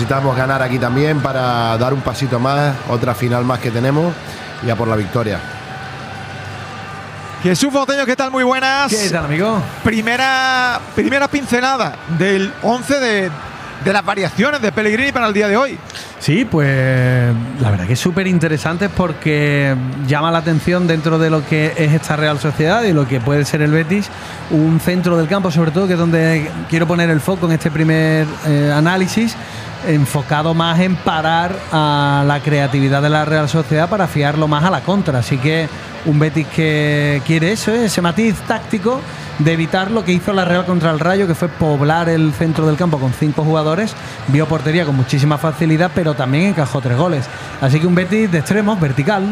necesitamos ganar aquí también para dar un pasito más, otra final más que tenemos, y a por la victoria. Jesús Botello, ¿qué tal? Muy buenas. ¿Qué tal, amigo? Primera pincelada del 11 de las variaciones de Pellegrini para el día de hoy. Sí, pues la verdad que es súper interesante porque llama la atención dentro de lo que es esta Real Sociedad y lo que puede ser el Betis, un centro del campo sobre todo, que es donde quiero poner el foco en este primer análisis, enfocado más en parar a la creatividad de la Real Sociedad para fiarlo más a la contra. Así que un Betis que quiere eso, ese matiz táctico de evitar lo que hizo la Real contra el Rayo, que fue poblar el centro del campo con 5 jugadores, vio portería con muchísima facilidad, pero también encajó 3 goles. Así que un Betis de extremos, vertical.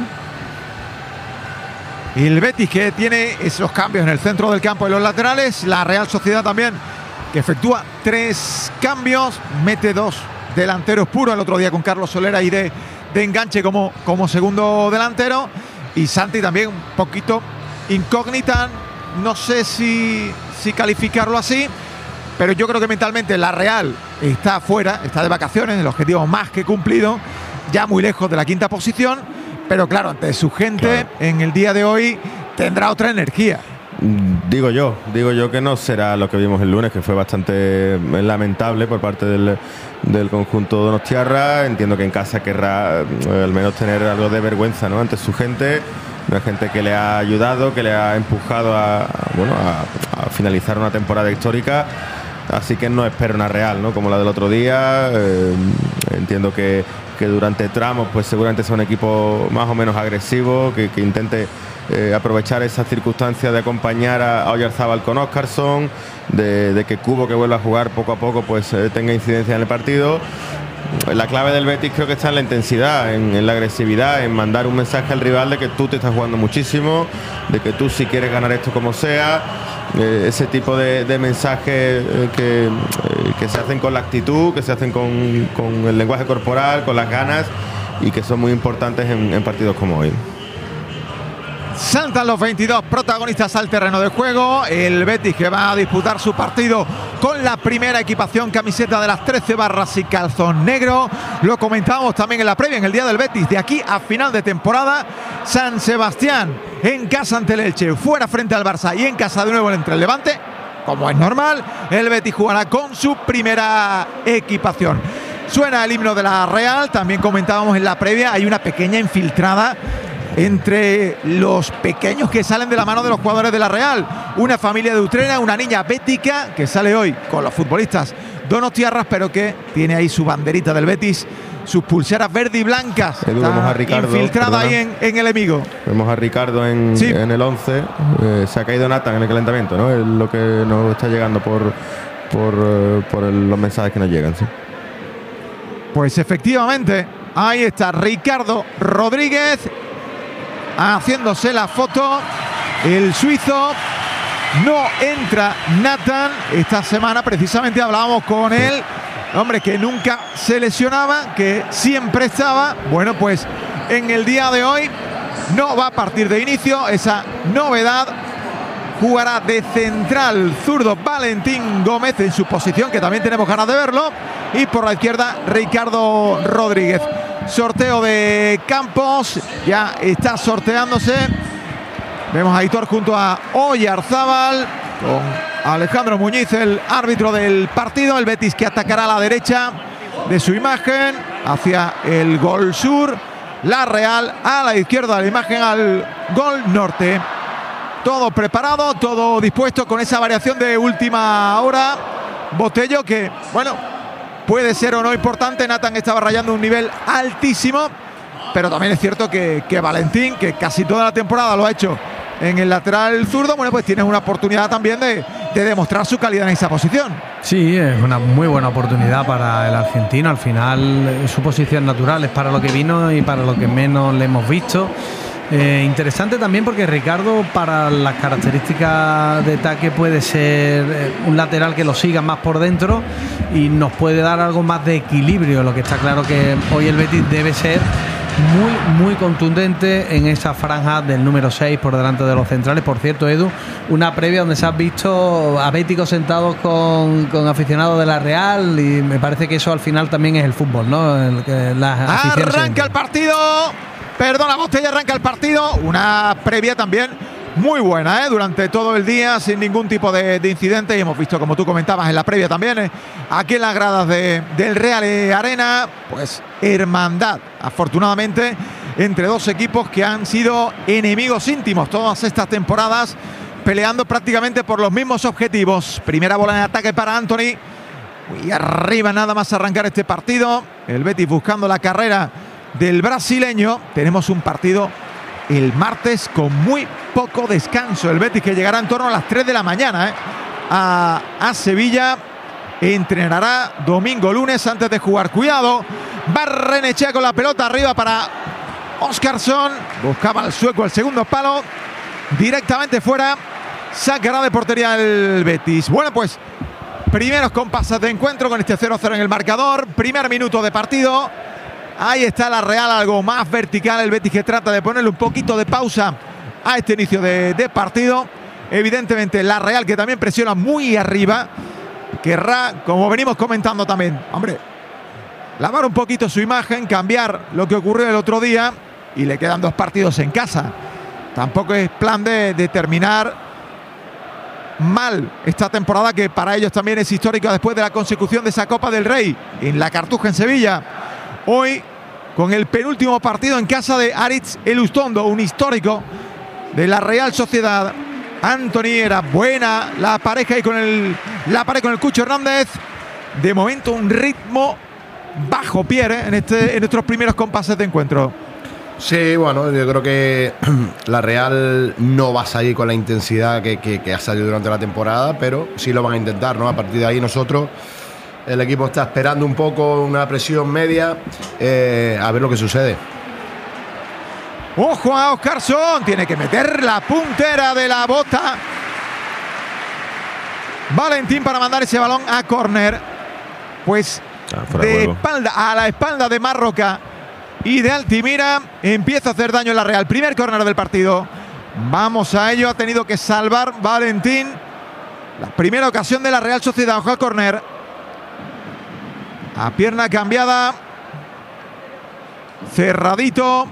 Y el Betis que tiene esos cambios en el centro del campo y los laterales, la Real Sociedad también, que efectúa 3 cambios, mete 2 delanteros puros, el otro día con Carlos Soler ahí de enganche como segundo delantero, y Santi también un poquito incógnita, no sé si calificarlo así, pero yo creo que mentalmente la Real está fuera, está de vacaciones, el objetivo más que cumplido, ya muy lejos de la 5ª posición, pero claro, ante su gente, en el día de hoy tendrá otra energía. Digo yo que no será lo que vimos el lunes, que fue bastante lamentable por parte del conjunto donostiarra. Entiendo que en casa querrá al menos tener algo de vergüenza, ¿no?, ante su gente. Una gente que le ha ayudado, que le ha empujado a finalizar una temporada histórica. Así que no espero una Real, ¿no?, como la del otro día. Entiendo que durante tramos pues seguramente sea un equipo más o menos agresivo, que intente aprovechar esa circunstancia de acompañar a Oyarzábal con Óscarson, de que Cubo, que vuelva a jugar poco a poco, pues tenga incidencia en el partido. La clave del Betis creo que está en la intensidad, en la agresividad, en mandar un mensaje al rival de que tú te estás jugando muchísimo, de que tú sí quieres ganar esto como sea. Ese tipo de mensajes que se hacen con la actitud, que se hacen con el lenguaje corporal, con las ganas, y que son muy importantes en partidos como hoy. Saltan los 22 protagonistas al terreno de juego. El Betis que va a disputar su partido con la primera equipación, camiseta de las 13 barras y calzón negro. Lo comentábamos también en la previa, en el día del Betis. De aquí a final de temporada, San Sebastián en casa ante el Elche, fuera frente al Barça y en casa de nuevo entre el Levante. Como es normal, el Betis jugará con su primera equipación. Suena el himno de la Real. También comentábamos en la previa, hay una pequeña infiltrada entre los pequeños que salen de la mano de los jugadores de la Real. Una familia de Utrera, una niña bética que sale hoy con los futbolistas donostiarras, pero que tiene ahí su banderita del Betis, sus pulseras verde y blancas. Vemos a Ricardo, infiltrada ahí en el enemigo. Vemos a Ricardo en el 11. Se ha caído Nathan en el calentamiento, ¿no? Es lo que nos está llegando por los mensajes que nos llegan, ¿sí? Pues efectivamente, ahí está Ricardo Rodríguez haciéndose la foto. El suizo. No entra Nathan. Esta semana precisamente hablábamos con él, hombre que nunca se lesionaba, que siempre estaba. Bueno, pues en el día de hoy no va a partir de inicio, esa novedad. Jugará de central zurdo Valentín Gómez en su posición, que también tenemos ganas de verlo, y por la izquierda Ricardo Rodríguez. Sorteo de Campos, ya está sorteándose. Vemos a Aitor junto a Oyarzábal, con Alejandro Muñiz, el árbitro del partido. El Betis que atacará a la derecha de su imagen hacia el gol sur. La Real a la izquierda de la imagen al gol norte. Todo preparado, todo dispuesto con esa variación de última hora. Botello que, bueno, puede ser o no importante. Nathan estaba rayando un nivel altísimo, pero también es cierto que Valentín, que casi toda la temporada lo ha hecho en el lateral zurdo, bueno, pues tiene una oportunidad también de demostrar su calidad en esa posición. Sí, es una muy buena oportunidad para el argentino. Al final su posición natural es para lo que vino y para lo que menos le hemos visto. Interesante también porque Ricardo, para las características de ataque, puede ser un lateral que lo siga más por dentro y nos puede dar algo más de equilibrio. Lo que está claro que hoy el Betis debe ser muy contundente en esa franja del número 6 por delante de los centrales. Por cierto, Edu, una previa donde se has visto a béticos sentados con aficionados de la Real, y me parece que eso al final también es el fútbol, ¿no? Arranca el partido. Perdona, Botella, arranca el partido. Una previa también muy buena, durante todo el día, sin ningún tipo de incidente. Y hemos visto, como tú comentabas en la previa también, aquí en las gradas del Real Arena, pues hermandad, afortunadamente, entre dos equipos que han sido enemigos íntimos todas estas temporadas, peleando prácticamente por los mismos objetivos. Primera bola en ataque para Antony. Y arriba nada más arrancar este partido. El Betis buscando la carrera del brasileño. Tenemos un partido el martes con muy poco descanso. El Betis, que llegará en torno a las 3 de la mañana a Sevilla. Entrenará domingo, lunes, antes de jugar. Cuidado, Barrenechea con la pelota arriba para Óscarsson. Buscaba al sueco el segundo palo. Directamente fuera. Sacará de portería el Betis. Bueno, pues primeros compases de encuentro con este 0-0 en el marcador. Primer minuto de partido. Ahí está la Real, algo más vertical. El Betis, que trata de ponerle un poquito de pausa a este inicio de partido. Evidentemente la Real, que también presiona muy arriba, querrá, como venimos comentando también, hombre, lavar un poquito su imagen, cambiar lo que ocurrió el otro día, y le quedan 2 partidos en casa. Tampoco es plan de terminar mal esta temporada, que para ellos también es histórica después de la consecución de esa Copa del Rey en la Cartuja, en Sevilla. Hoy con el penúltimo partido en casa de Aritz Elustondo, un histórico de la Real Sociedad. Antony, era buena la pareja y con el Cucho Hernández. De momento un ritmo bajo, Pierre, en estos primeros compases de encuentro. Sí, bueno, yo creo que la Real no va a salir con la intensidad que ha salido durante la temporada, pero sí lo van a intentar, ¿no? A partir de ahí nosotros, el equipo está esperando un poco una presión media, a ver lo que sucede. Ojo a Óscarsson, tiene que meter la puntera de la bota Valentín para mandar ese balón a córner. Pues de espalda, a la espalda de Marroca y de Altimira, empieza a hacer daño en la Real. Primer córner del partido. Vamos a ello. Ha tenido que salvar Valentín la primera ocasión de la Real Sociedad. Ojo al córner. A pierna cambiada. Cerradito.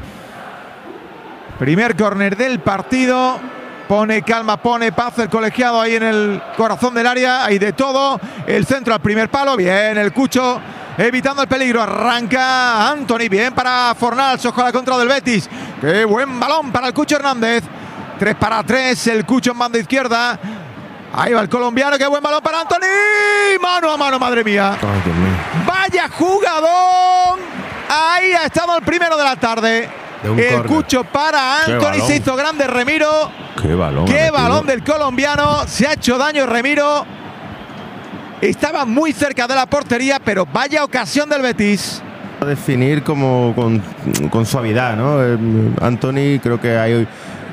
Primer córner del partido. Pone calma, pone paz el colegiado ahí en el corazón del área. Hay de todo. El centro al primer palo. Bien, el Cucho evitando el peligro. Arranca Antony. Bien para Fornals. Ojo a la contra del Betis. Qué buen balón para el Cucho Hernández. 3-3. El Cucho en banda izquierda. Ahí va el colombiano. Qué buen balón para Antony. Mano a mano, madre mía. Vaya jugadón. Ahí ha estado el primero de la tarde. El Cucho para Antony. Se hizo grande Remiro. Qué balón. Qué balón del colombiano. Se ha hecho daño Remiro. Estaba muy cerca de la portería, pero vaya ocasión del Betis. A definir como con suavidad, ¿no? Antony, creo que hay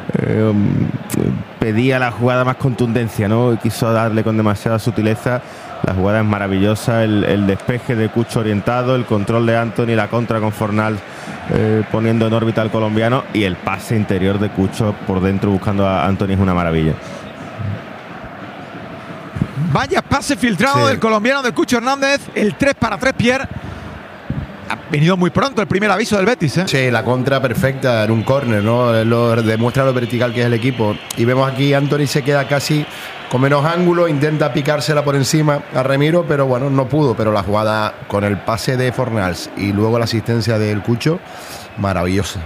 pedía la jugada más contundencia, ¿no? Quiso darle con demasiada sutileza. La jugada es maravillosa, el despeje de Cucho orientado, el control de Antony, la contra con Fornals poniendo en órbita al colombiano, y el pase interior de Cucho por dentro buscando a Antony es una maravilla. Vaya pase filtrado del colombiano, del Cucho Hernández. El 3-3, Pierre. Ha venido muy pronto el primer aviso del Betis, ¿eh? Sí, la contra perfecta en un córner, ¿no? Demuestra lo vertical que es el equipo. Y vemos aquí Antony se queda casi con menos ángulo, intenta picársela por encima a Remiro, pero bueno, no pudo. Pero la jugada con el pase de Fornals y luego la asistencia del Cucho, maravillosa.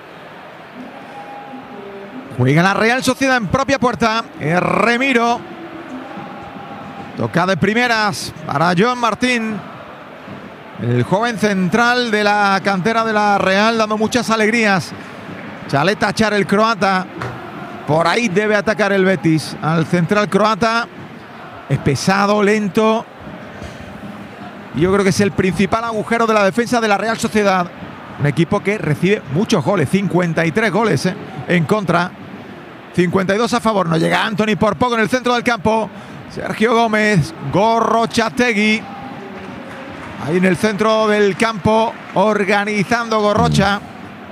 Juega la Real Sociedad en propia puerta. Remiro. Toca de primeras para Joan Martín, el joven central de la cantera de la Real, dando muchas alegrías. Chaleta Char, el croata. Por ahí debe atacar el Betis. Al central croata. Es pesado, lento. Yo creo que es el principal agujero de la defensa de la Real Sociedad. Un equipo que recibe muchos goles. 53 goles en contra. 52 a favor. No llega Antony por poco en el centro del campo. Sergio Gómez. Gorrochategui. Ahí en el centro del campo, organizando Gorrocha.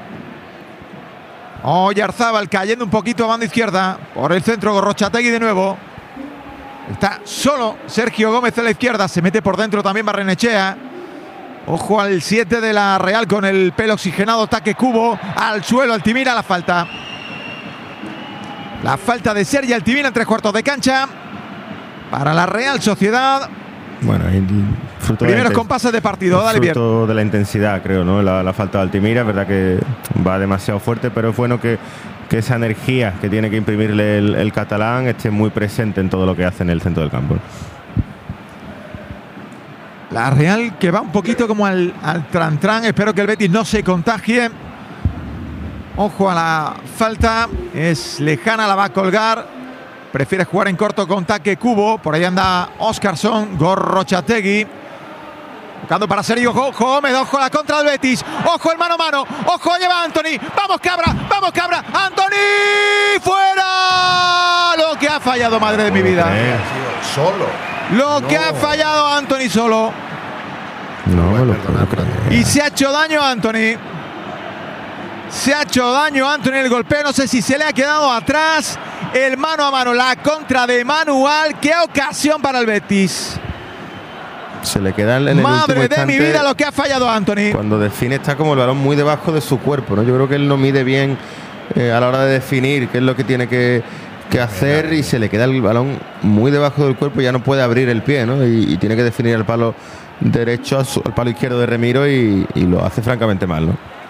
Oyarzábal cayendo un poquito a banda izquierda. Por el centro Gorrochategui de nuevo. Está solo Sergio Gómez a la izquierda. Se mete por dentro también Barrenechea. Ojo al 7 de la Real con el pelo oxigenado. Taque Cubo. Al suelo Altimira, la falta. La falta de Sergi Altimira en 3/4 de cancha. Para la Real Sociedad. Bueno, fruto primeros compases de partido. Dale, bien. Fruto de la intensidad, creo, ¿no? La falta de Altimira. Es verdad que va demasiado fuerte, pero es bueno que esa energía que tiene que imprimirle el catalán esté muy presente en todo lo que hace en el centro del campo. La Real que va un poquito como al tran-tran. Espero que el Betis no se contagie. Ojo a la falta. Es lejana, la va a colgar. Prefiere jugar en corto con Taque Cubo. Por ahí anda Óscarson. Gorrochategui. Buscando para Sergio Gómez. Ojo a la contra del Betis. Ojo el mano a mano. Ojo, lleva a Anthony. Vamos Cabra. Vamos Cabra. Anthony. ¡Fuera! Lo que ha fallado, madre de mi vida. Solo. Lo que ha fallado Anthony solo. No me lo puedo creer. Y se ha hecho daño a Anthony. Se ha hecho daño a Anthony el golpeo. No sé si se le ha quedado atrás. El mano a mano, la contra de Manual. Qué ocasión para el Betis. Se le queda en el Madre último de mi vida lo que ha fallado Anthony. Cuando define está como el balón muy debajo de su cuerpo, ¿no? Yo creo que él no mide bien a la hora de definir qué es lo que tiene que hacer y se le queda el balón muy debajo del cuerpo y ya no puede abrir el pie, ¿no? Y tiene que definir el palo derecho al palo izquierdo de Remiro y lo hace francamente mal, ¿no?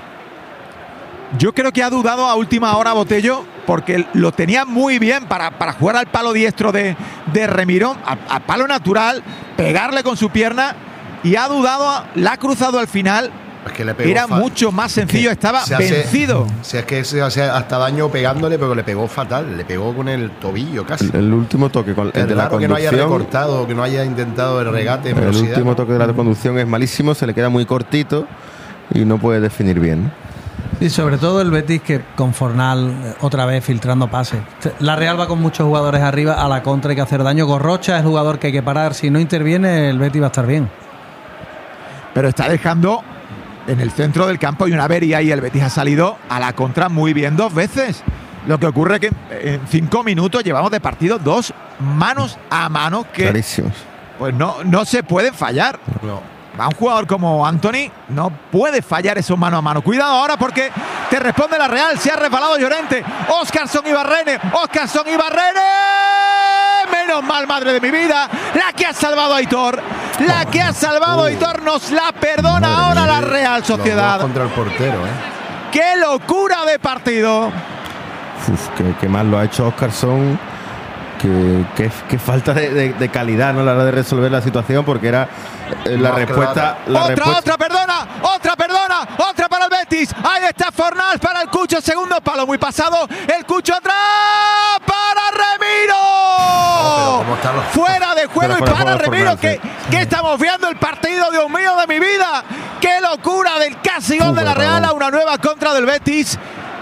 Yo creo que ha dudado a última hora Botello porque lo tenía muy bien para jugar al palo diestro de Remiro, a palo natural, pegarle con su pierna y ha dudado, la ha cruzado al final. Es que le pegó era mucho más sencillo, estaba vencido. Si es que se hace hasta daño pegándole, pero le pegó fatal, le pegó con el tobillo casi. El último toque con el de la conducción. Que no haya recortado, que no haya intentado el regate. El último toque de la conducción es malísimo, se le queda muy cortito y no puede definir bien. Y sobre todo el Betis que con Fornal otra vez filtrando pases. La Real va con muchos jugadores arriba, a la contra hay que hacer daño. Gorrocha es el jugador que hay que parar. Si no interviene, el Betis va a estar bien. Pero está dejando en el centro del campo y una avería y el Betis ha salido a la contra muy bien 2 veces. Lo que ocurre es que en 5 minutos llevamos de partido 2 manos a mano que clarísimos. Pues no se pueden fallar. No. Va un jugador como Anthony, no puede fallar esos mano a mano. Cuidado ahora porque te responde la Real. Se ha resbalado Llorente. Óscarson y Barrene. Óscarson y Barrene. Menos mal, madre de mi vida. La que ha salvado a Aitor. La que ha salvado a Aitor nos la perdona madre ahora la Real Sociedad. Los dos contra el portero, ¡Qué locura de partido! Uf, qué mal lo ha hecho Óscarson. Qué falta de calidad, ¿no? A la hora de resolver la situación, porque era la respuesta. Otra para el Betis. Ahí está Fornal para el Cucho, segundo palo muy pasado. El Cucho atrás para Remiro. Fuera de juego y para Remiro. ¿Qué estamos viendo el partido, Dios mío de mi vida? ¡Qué locura del casi gol de la Real a una nueva contra del Betis!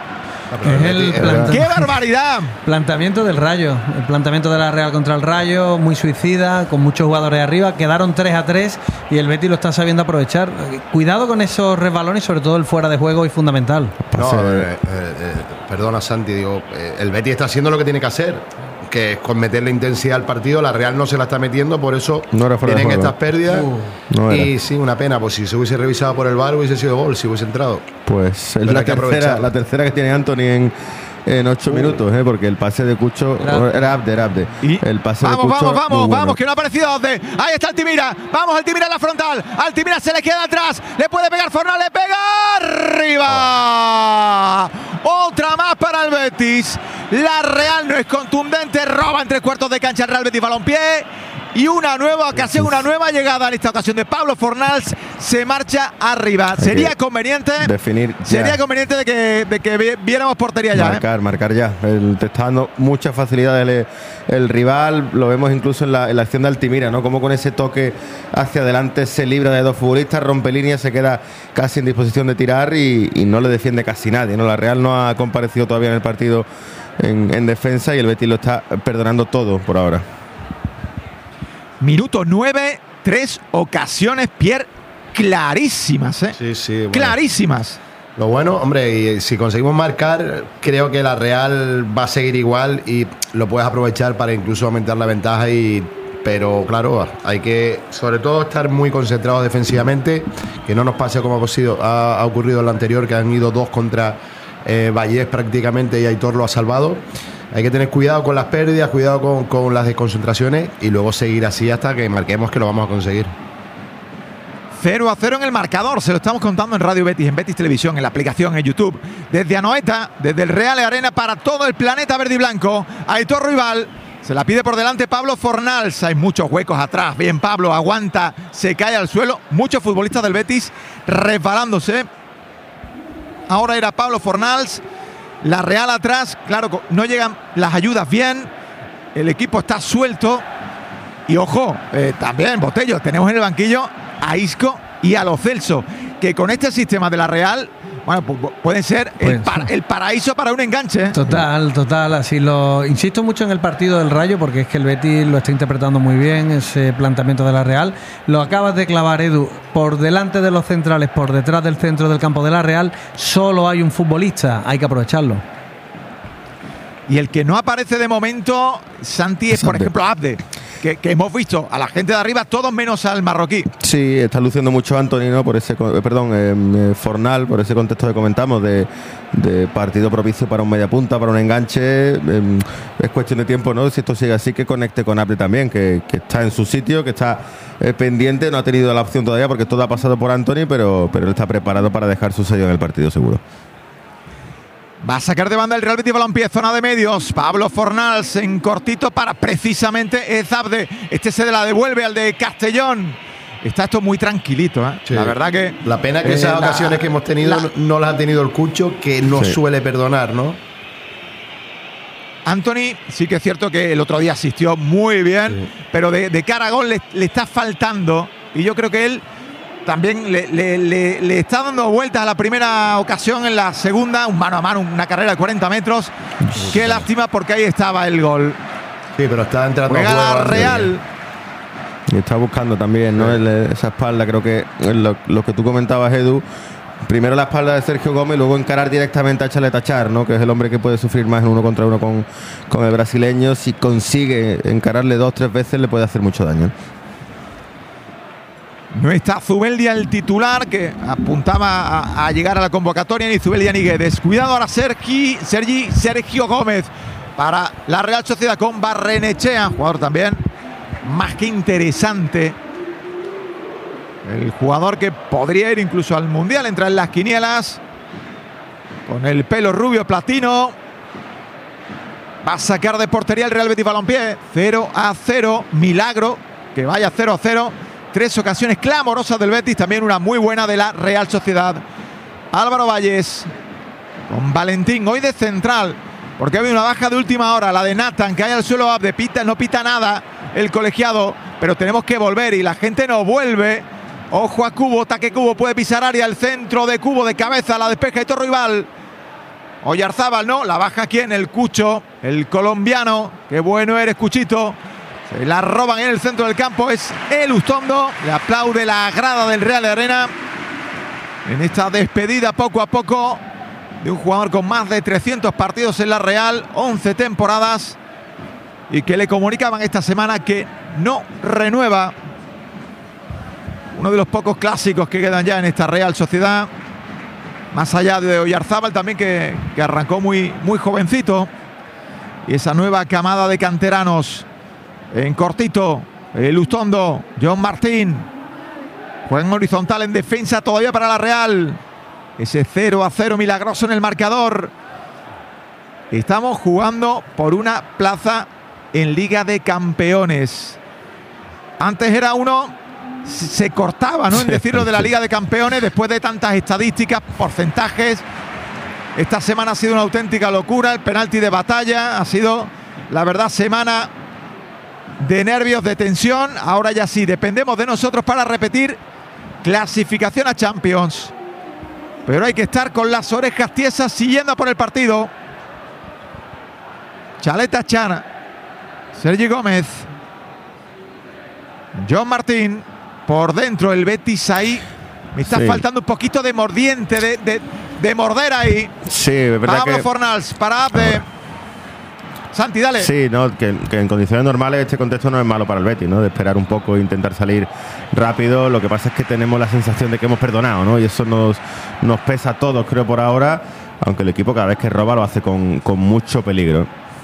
¡Qué barbaridad! Planteamiento del Rayo. El planteamiento de la Real contra el Rayo, muy suicida, con muchos jugadores arriba. Quedaron 3-3 y el Betis lo está sabiendo aprovechar. Cuidado con esos resbalones, sobre todo el fuera de juego y fundamental. No, perdona Santi, digo, el Betis está haciendo lo que tiene que hacer, que es con meterle intensidad al partido. La Real no se la está metiendo, por eso tienen estas pérdidas. Y sí, una pena, pues si se hubiese revisado por el VAR hubiese sido gol, si hubiese entrado. Pues es la tercera que tiene Anthony en 8 minutos, porque el pase de Cucho era Abde. El pase de Cucho, vamos, que no ha aparecido Abde. Ahí está Altimira. Vamos, Altimira en la frontal. Altimira se le queda atrás. Le puede pegar Fornal, le pega arriba. Otra más para el Betis. La Real no es contundente. Roba en 3/4 de cancha el Real Betis Balompié. Y una nueva ocasión, una nueva llegada en esta ocasión de Pablo Fornals. Se marcha arriba. Sería conveniente definir ya. Sería conveniente de que viéramos portería ya. Marcar ya. Te está dando mucha facilidad el rival. Lo vemos incluso en la acción de Altimira, ¿no? Como con ese toque hacia adelante se libra de 2 futbolistas, rompe líneas, se queda casi en disposición de tirar y no le defiende casi nadie, ¿no? La Real no ha comparecido todavía en el partido en defensa y el Betis lo está perdonando todo por ahora. Minuto 9, 3 ocasiones, Pierre, clarísimas, ¿eh? Sí, bueno. Clarísimas. Lo bueno, hombre, y si conseguimos marcar, creo que la Real va a seguir igual y lo puedes aprovechar para incluso aumentar la ventaja. Pero claro, hay que sobre todo estar muy concentrados defensivamente, que no nos pase como ha ocurrido en la anterior, que han ido 2 contra Vallés prácticamente y Aitor lo ha salvado. Hay que tener cuidado con las pérdidas, cuidado con las desconcentraciones y luego seguir así hasta que marquemos, que lo vamos a conseguir. 0-0 en el marcador, se lo estamos contando en Radio Betis, en Betis Televisión, en la aplicación, en YouTube. Desde Anoeta, desde el Real Arena para todo el planeta verde y blanco. Aitor Ruibal, se la pide por delante Pablo Fornals. Hay muchos huecos atrás. Bien, Pablo aguanta, se cae al suelo. Muchos futbolistas del Betis resbalándose. Ahora era Pablo Fornals. La Real atrás, claro, no llegan las ayudas bien. El equipo está suelto. Y ojo, también Botello, tenemos en el banquillo a Isco y a Lo Celso, que con este sistema de la Real, bueno, pueden ser el paraíso para un enganche, ¿eh? Total, así lo insisto mucho en el partido del Rayo, porque es que el Betis lo está interpretando muy bien, ese planteamiento de la Real. Lo acabas de clavar, Edu, por delante de los centrales, por detrás del centro del campo de la Real, solo hay un futbolista, hay que aprovecharlo. Y el que no aparece de momento, Santi, es por ejemplo Abde, que hemos visto a la gente de arriba, todos menos al marroquí. Sí, está luciendo mucho Anthony, ¿no? Por ese, Fornal, por ese contexto que comentamos de partido propicio para un mediapunta, para un enganche. Es cuestión de tiempo, ¿no? Si esto sigue así, que conecte con Abde también, que está en su sitio, que está pendiente, no ha tenido la opción todavía porque todo ha pasado por Anthony, pero él está preparado para dejar su sello en el partido, seguro. Va a sacar de banda el Real Betis Balompié, zona de medios. Pablo Fornals en cortito para precisamente Abde. Este se la devuelve al de Castellón. Está esto muy tranquilito, ¿eh? Sí. La verdad que... La pena que esas ocasiones que hemos tenido no las ha tenido el Cucho, que no suele perdonar, ¿no? Anthony sí que es cierto que el otro día asistió muy bien, pero de cara a gol le está faltando. Y yo creo que él también le está dando vueltas a la primera ocasión, en la segunda, un mano a mano, una carrera de 40 metros. Qué lástima, porque ahí estaba el gol. Sí, pero está entrando a la Real. Y está buscando también, ¿no? Esa espalda, creo que lo que tú comentabas, Edu. Primero la espalda de Sergio Gómez, luego encarar directamente a Chaletachar, ¿no? Que es el hombre que puede sufrir más en 1 contra 1 con el brasileño. Si consigue encararle 2-3 veces, le puede hacer mucho daño. No está Zubeldia, el titular, que apuntaba a llegar a la convocatoria, ni Zubeldia ni Guedes. Cuidado ahora Sergio Gómez para la Real Sociedad con Barrenechea, jugador también más que interesante. El jugador que podría ir incluso al Mundial, entrar en las quinielas, con el pelo rubio platino. Va a sacar de portería el Real Betis Balompié. 0-0, milagro que vaya 0-0. 3 ocasiones clamorosas del Betis, también una muy buena de la Real Sociedad. Álvaro Valles con Valentín, hoy de central, porque ha habido una baja de última hora, la de Nathan, que hay al suelo Abde, no pita nada el colegiado, pero tenemos que volver y la gente no vuelve. Ojo a Cubo, ataque Cubo, puede pisar área, el centro de Cubo de cabeza, la despeja Aitor Ruibal. Oyarzábal, no, la baja aquí en el Cucho, el colombiano. Qué bueno eres, Cuchito. Se la roban en el centro del campo, es el Ustondo. Le aplaude la grada del Real Arena en esta despedida poco a poco de un jugador con más de 300 partidos en la Real, 11 temporadas, y que le comunicaban esta semana que no renueva. Uno de los pocos clásicos que quedan ya en esta Real Sociedad, más allá de Oyarzábal también, que arrancó muy jovencito, y esa nueva camada de canteranos. En cortito, el Ustondo, John Martín. Juega en horizontal en defensa todavía para la Real. Ese 0-0 milagroso en el marcador. Estamos jugando por una plaza en Liga de Campeones. Antes era uno, se cortaba, ¿no?, en decirlo de la Liga de Campeones, después de tantas estadísticas, porcentajes. Esta semana ha sido una auténtica locura. El penalti de Batalla ha sido, la verdad, semana de nervios, de tensión. Ahora ya sí, dependemos de nosotros para repetir clasificación a Champions. Pero hay que estar con las orejas tiesas siguiendo por el partido. Chaletachar, Sergi Gómez, John Martín, por dentro el Betis ahí. Me está faltando un poquito de mordiente, de morder ahí. Sí, es verdad Pablo que Fornals, para Abde. Santi, dale. Sí, no, que en condiciones normales este contexto no es malo para el Betis, ¿no? De esperar un poco e intentar salir rápido. Lo que pasa es que tenemos la sensación de que hemos perdonado, ¿no? Y eso nos pesa a todos, creo, por ahora. Aunque el equipo cada vez que roba lo hace con mucho peligro.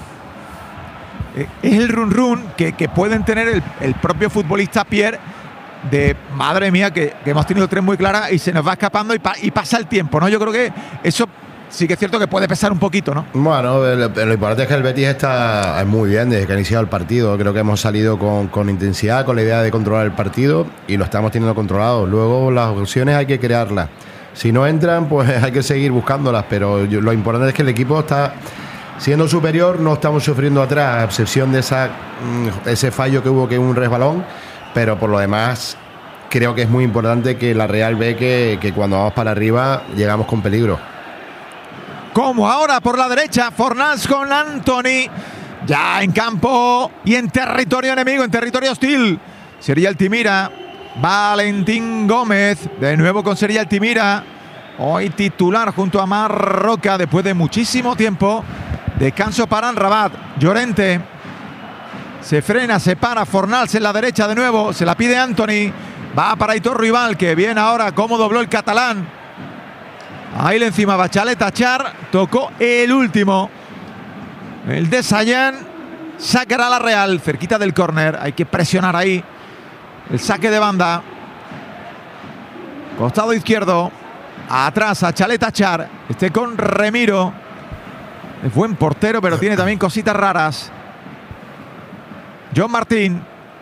Es el run que pueden tener el propio futbolista Pierre, de madre mía, que hemos tenido 3 muy claras y se nos va escapando y pasa el tiempo, ¿no? Yo creo que eso sí que es cierto que puede pesar un poquito, ¿no? Bueno, lo importante es que el Betis está muy bien desde que ha iniciado el partido. Creo que hemos salido con intensidad, con la idea de controlar el partido y lo estamos teniendo controlado. Luego las opciones hay que crearlas. Si no entran, pues hay que seguir buscándolas, pero lo importante es que el equipo está siendo superior, no estamos sufriendo atrás, a excepción de ese fallo que hubo, que un resbalón, pero por lo demás creo que es muy importante que la Real ve que cuando vamos para arriba llegamos con peligro. Como ahora por la derecha, Fornals con Antony, ya en campo y en territorio enemigo, en territorio hostil. Sería Altimira, Valentín Gómez, de nuevo con Sería Altimira, hoy titular junto a Marroca después de muchísimo tiempo. Descanso para Rabat. Llorente se frena, se para. Fornals en la derecha de nuevo, se la pide Antony, va para Aitor Rival, que viene ahora como dobló el catalán. Ahí le encima va Chalet Achar, tocó el último, el de Sayan. Sacará la Real cerquita del córner, hay que presionar ahí el saque de banda. Costado izquierdo, atrás a Chalet Achar, con Remiro. Es buen portero, pero tiene también cositas raras. John Martín.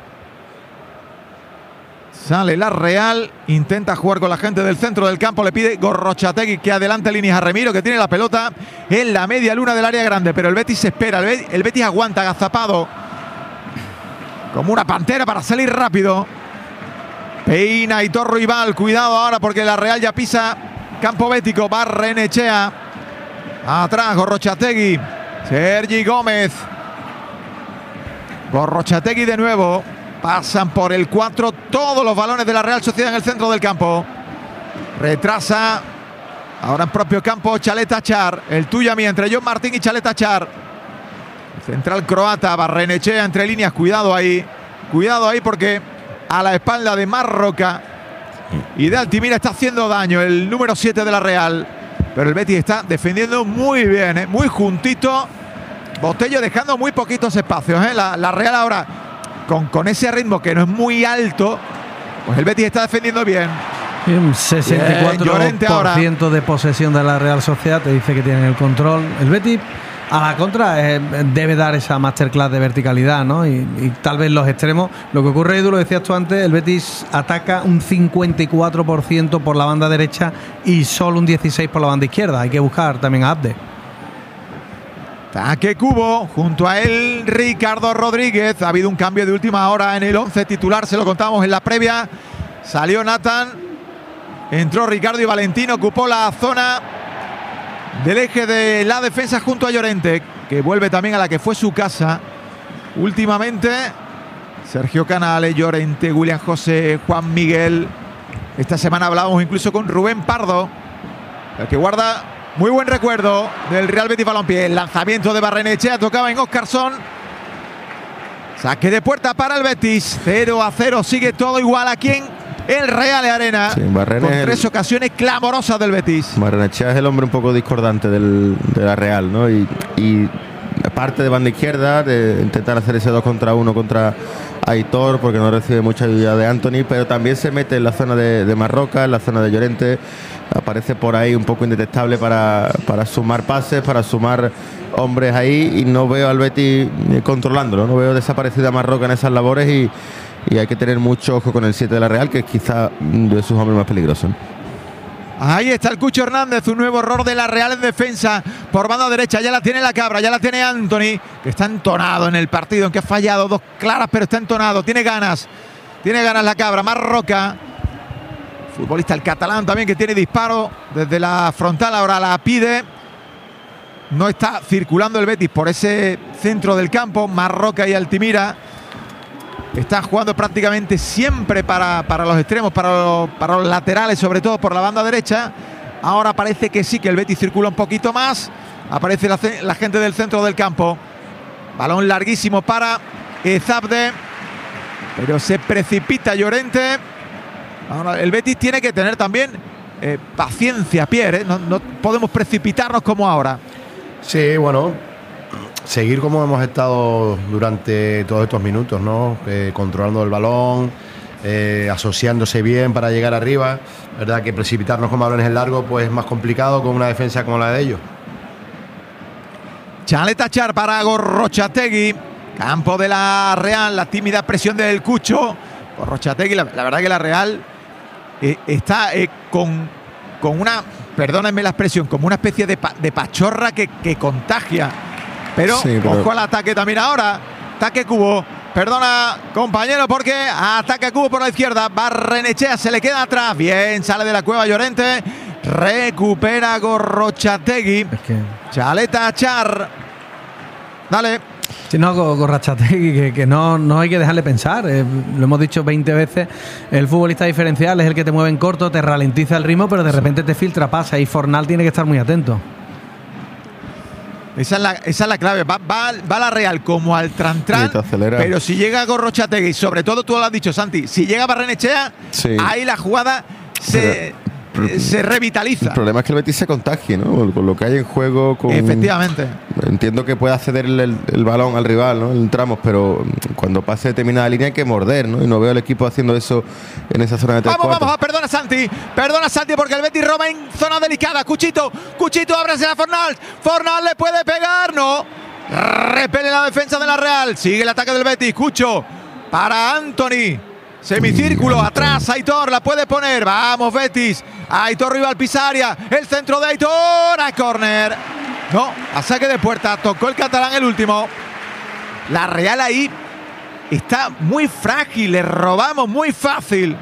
Sale la Real, intenta jugar con la gente del centro del campo, le pide Gorrochategui que adelante líneas a Remiro, que tiene la pelota en la media luna del área grande, pero el Betis se espera, el Betis aguanta, agazapado como una pantera para salir rápido. Peina y Torro Ibal, cuidado ahora porque la Real ya pisa campo bético. Barrenechea, atrás Gorrochategui, Sergi Gómez, Gorrochategui de nuevo. Pasan por el 4 todos los balones de la Real Sociedad en el centro del campo. Retrasa ahora en propio campo Chalet Achar. El tuyo a mí entre John Martín y Chalet Achar. El central croata, Barrenechea entre líneas. Cuidado ahí porque a la espalda de Marroca y de Altimira está haciendo daño el número 7 de la Real. Pero el Betis está defendiendo muy bien, muy juntito. Botello dejando muy poquitos espacios. La Real ahora con ese ritmo que no es muy alto, pues el Betis está defendiendo bien. Un 64% de posesión de la Real Sociedad te dice que tienen el control. El Betis a la contra debe dar esa masterclass de verticalidad, ¿no? Y tal vez los extremos. Lo que ocurre, Edu, lo decías tú antes, el Betis ataca un 54% por la banda derecha y solo un 16% por la banda izquierda. Hay que buscar también a Abde. Taque Cubo, junto a él Ricardo Rodríguez. Ha habido un cambio de última hora en el 11 titular, se lo contamos en la previa. Salió Nathan, entró Ricardo y Valentín ocupó la zona del eje de la defensa junto a Llorente, que vuelve también a la que fue su casa últimamente. Sergio Canales, Llorente, William José, Juan Miguel. Esta semana hablábamos incluso con Rubén Pardo, el que guarda muy buen recuerdo del Real Betis Balompié. El lanzamiento de Barrenechea tocaba en Óscarson. Saque de puerta para el Betis. 0-0, sigue todo igual aquí en el Real Arena. Sí, con 3 ocasiones clamorosas del Betis. Barrenechea es el hombre un poco discordante de la Real, ¿no? Y parte de banda izquierda, de intentar hacer ese 2 contra 1 contra Aitor, porque no recibe mucha ayuda de Antony, pero también se mete en la zona de Marroca, en la zona de Llorente. Aparece por ahí un poco indetectable para sumar pases, para sumar hombres ahí, y no veo al Betis controlándolo, no veo desaparecida Marroca en esas labores, y hay que tener mucho ojo con el 7 de la Real, que es quizá de sus hombres más peligrosos. Ahí está el Cucho Hernández, un nuevo error de la Real en defensa por banda derecha. Ya la tiene la Cabra, ya la tiene Antony, que está entonado en el partido, aunque ha fallado 2 claras, pero está entonado, tiene ganas la Cabra. Marroca, futbolista el catalán también, que tiene disparo desde la frontal, ahora la pide. No está circulando el Betis por ese centro del campo. Marroca y Altimira. está jugando prácticamente siempre para los extremos, para los laterales, sobre todo por la banda derecha. Ahora parece que sí, que el Betis circula un poquito más. Aparece la gente del centro del campo. Balón larguísimo para Ezabde, pero se precipita Llorente. Ahora el Betis tiene que tener también paciencia, Pierre, ¿eh? No podemos precipitarnos como ahora. Sí, bueno, seguir como hemos estado durante todos estos minutos, ¿no? Controlando el balón, asociándose bien para llegar arriba. Verdad que precipitarnos con balones en largo pues es más complicado con una defensa como la de ellos. Chaleta Char para Gorrochategui. Campo de la Real, la tímida presión del Cucho. Gorrochategui, la verdad que la Real está con una, perdónenme la expresión, como una especie de pachorra que contagia. Pero ojo al ataque también ahora. Ataque Cubo. Perdona, compañero, porque ataque Cubo por la izquierda. Barrenechea se le queda atrás. Bien, sale de la cueva Llorente. Recupera Gorrochategui. Es que... Chaleta Char. Dale. Si no, Gorrochategui, que no hay que dejarle pensar. Lo hemos dicho 20 veces. El futbolista diferencial es el que te mueve en corto, te ralentiza el ritmo, pero de repente te filtra, pasa. Y Fornal tiene que estar muy atento. Esa es la clave. Va la Real como al tran-tran, pero si llega Gorrochategui, sobre todo tú lo has dicho, Santi, si llega Barrenechea, ahí la jugada se revitaliza. El problema es que el Betis se contagie, ¿no? Con lo que hay en juego. Efectivamente. Entiendo que puede acceder el balón al rival, ¿no? En tramos, pero cuando pase determinada línea hay que morder, ¿no? Y no veo al equipo haciendo eso en esa zona de 3-4. Vamos, perdona Santi, porque el Betis roba en zona delicada. Cuchito, ábrase a Fornal. Fornal le puede pegar, no. Repele la defensa de la Real. Sigue el ataque del Betis. Cucho para Anthony. Semicírculo, atrás, Aitor, la puede poner. Vamos, Betis. Aitor rival Pisaria. El centro de Aitor. A córner. No, a saque de puerta. Tocó el catalán el último. La Real ahí está muy frágil. Le robamos muy fácil.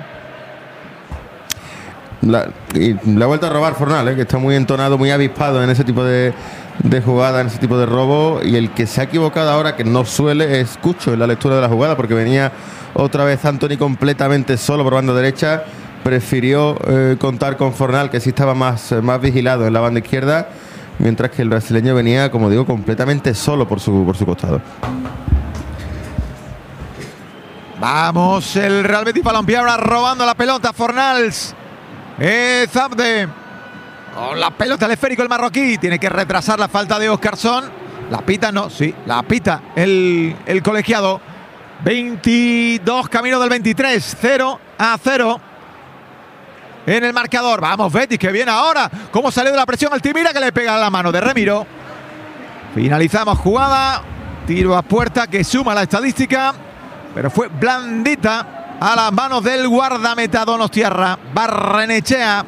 Le ha vuelto a robar Fornal, que está muy entonado, muy avispado en ese tipo de jugada, en ese tipo de robo. Y el que se ha equivocado ahora, que no suele, es Cucho en la lectura de la jugada, porque venía otra vez Anthony completamente solo por banda derecha. Prefirió contar con Fornal, que sí estaba más vigilado en la banda izquierda, mientras que el brasileño venía, como digo, completamente solo por su costado. Vamos, el Real Betis Balompié ahora robando la pelota. Fornals. Ezabde. Con la pelota al esférico el marroquí. Tiene que retrasar la falta de Óscarson. La pita, no, sí, la pita el colegiado. 22 camino del 23. 0-0 en el marcador. Vamos, Betis, que viene ahora. Cómo salió de la presión Altimira, que le pega la mano de Remiro. Finalizamos jugada. Tiro a puerta que suma la estadística, pero fue blandita a las manos del guardameta Donostiarra. Barrenechea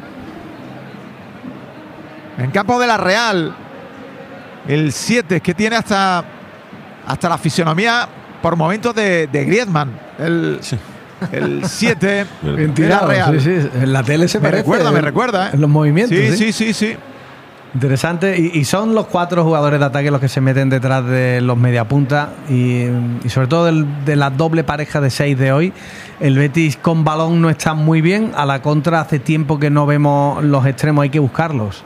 en campo de la Real. El 7 que tiene hasta la fisionomía por momentos de Griezmann. El 7 de la Real. Sí, en la tele se me recuerda. En los movimientos. Sí. Interesante, y son los 4 jugadores de ataque los que se meten detrás de los mediapuntas y sobre todo de la doble pareja de 6 de hoy. El Betis con balón no está muy bien, a la contra hace tiempo que no vemos los extremos, hay que buscarlos.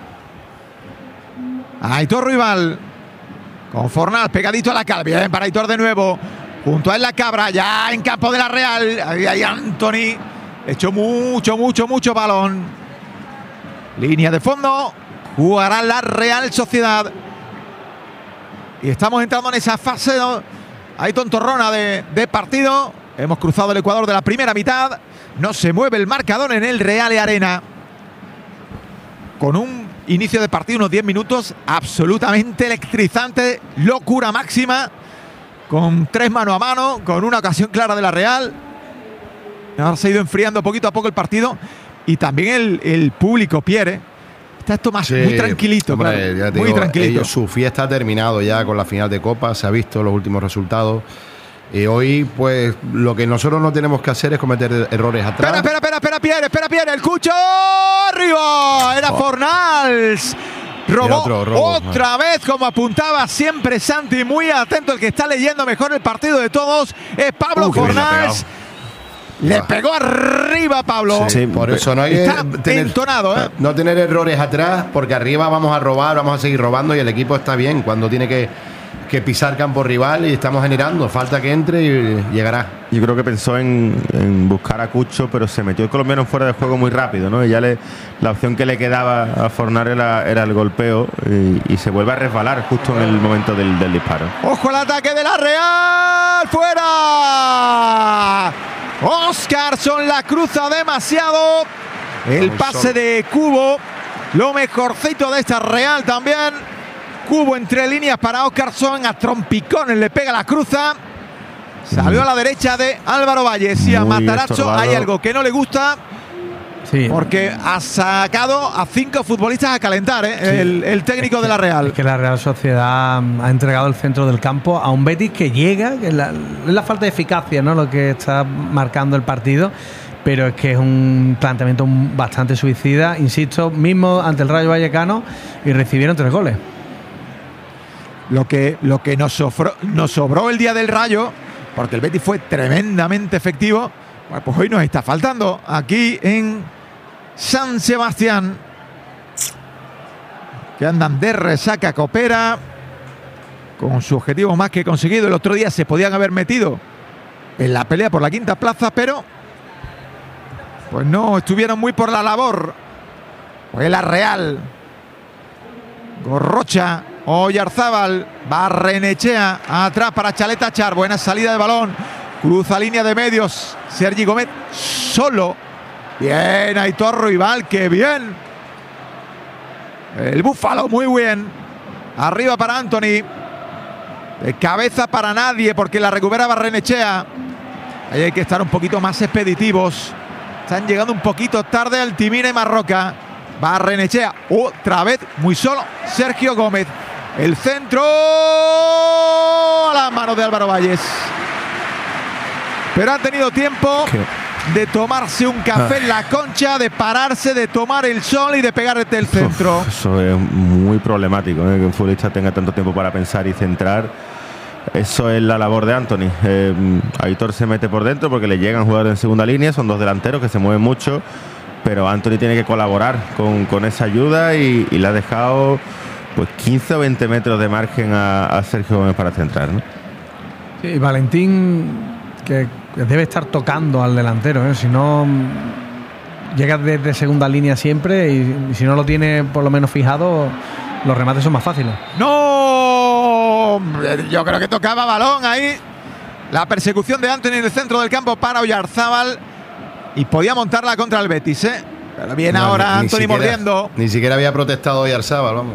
Aitor rival con Fornal pegadito a la cara, bien para Aitor de nuevo, junto a él la Cabra, ya en campo de la Real. Ahí Anthony, echó mucho balón, línea de fondo. Jugará la Real Sociedad. Y estamos entrando en esa fase, ¿no? Hay tontorrona de partido. Hemos cruzado el Ecuador de la primera mitad. No se mueve el marcador en el Real Arena. Con un inicio de partido, unos 10 minutos absolutamente electrizante. Locura máxima. Con 3 mano a mano. Con una ocasión clara de la Real. Ahora se ha ido enfriando poquito a poco el partido. Y también el público, Pierre. Está esto más muy tranquilito, hombre, claro. Muy digo, tranquilito. Su fiesta ha terminado ya con la final de Copa, se ha visto los últimos resultados. Y hoy, pues, lo que nosotros no tenemos que hacer es cometer errores atrás. Espera, Pierre, el Cucho arriba. Era Fornals. Robó otro robo. otra vez, como apuntaba siempre Santi, muy atento, el que está leyendo mejor el partido de todos es Pablo Qué bien le ha Fornals. Le pegó arriba Pablo. Sí, por eso no hay que Está entonado, ¿eh? no tener errores atrás, porque arriba vamos a robar, vamos a seguir robando y el equipo está bien cuando tiene que pisar campo rival y estamos generando. Falta que entre y llegará. Yo creo que pensó en buscar a Cucho, pero se metió el colombiano fuera de juego muy rápido, ¿no? Y ya la opción que le quedaba a Fornal era el golpeo y se vuelve a resbalar justo en el momento del disparo. ¡Ojo al ataque de la Real! ¡Fuera! Oscarson la cruza demasiado. El pase de Cubo, lo mejorcito de esta Real también. Cubo entre líneas para Oscarson, a trompicones le pega la cruza. Salió a la derecha de Álvaro Valles y a Muy Matarazzo estorbado. hay algo que no le gusta. Sí. Porque ha sacado a 5 futbolistas a calentar, ¿eh? El técnico de la Real. Es que la Real Sociedad ha entregado el centro del campo a un Betis que llega, que es la falta de eficacia, ¿no? Lo que está marcando el partido, pero es que es un planteamiento bastante suicida, insisto, mismo ante el Rayo Vallecano, y recibieron 3 goles. Lo que nos sobró el día del Rayo, porque el Betis fue tremendamente efectivo, bueno, pues hoy nos está faltando aquí en San Sebastián, que andan de resaca copera, con su objetivo más que conseguido. El otro día se podían haber metido en la pelea por la quinta plaza, pero pues no estuvieron muy por la labor. Fue la Real. Gorrocha, Oyarzábal, Barrenechea, atrás para Chaleta Char, buena salida de balón, cruza línea de medios, Sergi Gómez solo, bien Aitor Ruibal, que bien, el Búfalo muy bien, arriba para Anthony, de cabeza para nadie porque la recupera Barrenechea. Ahí hay que estar un poquito más expeditivos, están llegando un poquito tarde Altimira y Marroca. Barrenechea otra vez muy solo, Sergio Gómez, el centro a las manos de Álvaro Valles, pero han tenido tiempo de tomarse un café en la Concha, de pararse, de tomar el sol y de pegarte el centro. Eso es muy problemático, ¿eh? Que un futbolista tenga tanto tiempo para pensar y centrar. Eso es la labor de Anthony. Aitor se mete por dentro porque le llegan jugadores en segunda línea, son 2 delanteros que se mueven mucho, pero Anthony tiene que colaborar con esa ayuda y le ha dejado pues 15 o 20 metros de margen a Sergio Gómez para centrar, ¿no? Sí, Valentín, que debe estar tocando al delantero, ¿eh? Si no, llega desde segunda línea siempre y si no lo tiene por lo menos fijado, los remates son más fáciles. ¡No! Yo creo que tocaba balón ahí. La persecución de Anthony en el centro del campo para Oyarzábal. Y podía montarla contra el Betis, ¿eh? Pero viene ahora Anthony mordiendo. Ni siquiera había protestado Oyarzábal, vamos.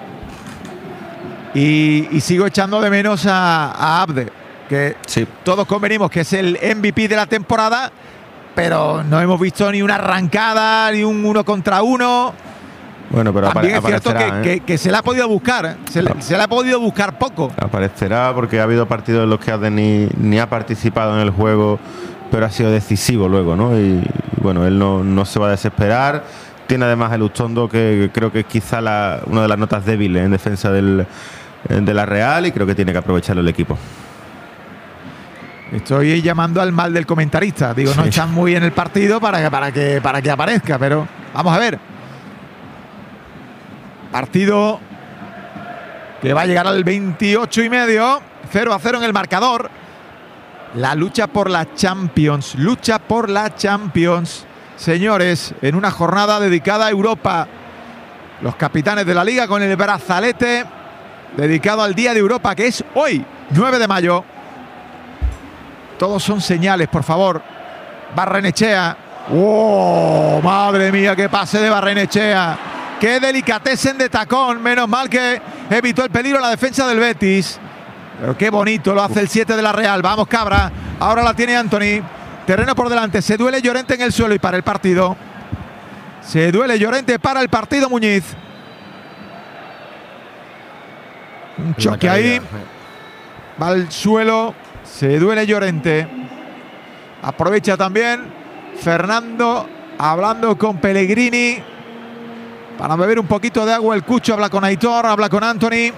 Y sigo echando de menos a Abde, que Sí. todos convenimos que es el MVP de la temporada, pero no hemos visto ni una arrancada, ni un 1 contra 1. Bueno, pero También es cierto aparecerá, que se le ha podido buscar, ¿eh? Se le ha podido buscar poco. Aparecerá porque ha habido partidos en los que Abde ni ha participado en el juego, pero ha sido decisivo luego, ¿no? Y bueno, él no se va a desesperar. Tiene además el Ustondo, que creo que es quizá una de las notas débiles en defensa de la Real, y creo que tiene que aprovecharlo el equipo. Estoy llamando al mal del comentarista. Digo, no están muy en el partido para que aparezca, pero vamos a ver. Partido que va a llegar al 28,5, 0-0 en el marcador. La lucha por la Champions, señores, en una jornada dedicada a Europa. Los capitanes de la Liga con el brazalete dedicado al Día de Europa, que es hoy, 9 de mayo. Todos son señales, por favor. Barrenechea. ¡Oh, madre mía, qué pase de Barrenechea! ¡Qué delicatessen de tacón! Menos mal que evitó el peligro la defensa del Betis. Pero qué bonito lo hace el 7 de la Real. Vamos, Cabra. Ahora la tiene Anthony. Terreno por delante. Se duele Llorente en el suelo y para el partido. Se duele Llorente para el partido, Muñiz. Un choque ahí. Va al suelo. Se duele Llorente. Aprovecha también Fernando hablando con Pellegrini Para beber un poquito de agua el Cucho, habla con Aitor, habla con Anthony.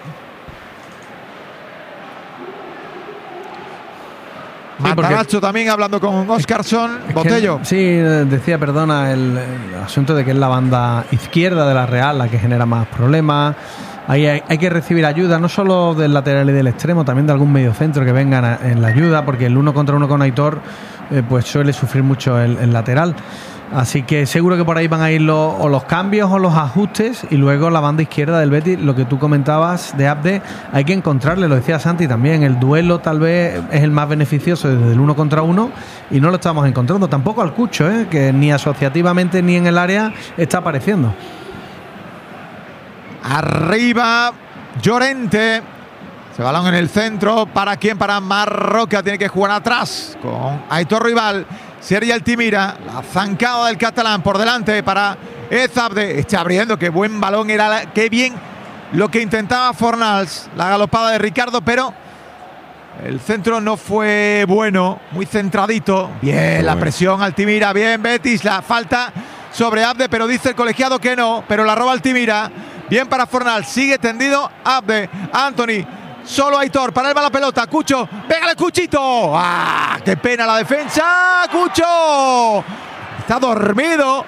Matarazzo también hablando con Óscarson. Botello. Sí, decía, perdona, el asunto de que es la banda izquierda de la Real la que genera más problemas. Ahí hay que recibir ayuda, no solo del lateral y del extremo, también de algún mediocentro que vengan en la ayuda, porque el 1 contra 1 con Aitor pues suele sufrir mucho el lateral. Así que seguro que por ahí van a ir los cambios o los ajustes, y luego la banda izquierda del Betis, lo que tú comentabas de Abde, hay que encontrarle, lo decía Santi también, el duelo tal vez es el más beneficioso desde el 1 contra 1 y no lo estamos encontrando, tampoco al Cucho, que ni asociativamente ni en el área está apareciendo. Arriba Llorente, ese balón en el centro, ¿para quién? Para Marroca, tiene que jugar atrás con Aitor Rival. Sergi Altimira, la zancada del catalán por delante para Ezabde. Está abriendo, qué buen balón era, qué bien lo que intentaba Fornals. La galopada de Ricardo, pero el centro no fue bueno, muy centradito. Bien, la presión Altimira, bien Betis, la falta sobre Abde, pero dice el colegiado que no, pero la roba Altimira. Bien para Fornals, sigue tendido Abde, Anthony. Solo Aitor, para él va la pelota, Cucho, pégale Cuchito. ¡Ah! ¡Qué pena la defensa! ¡Cucho! Está dormido.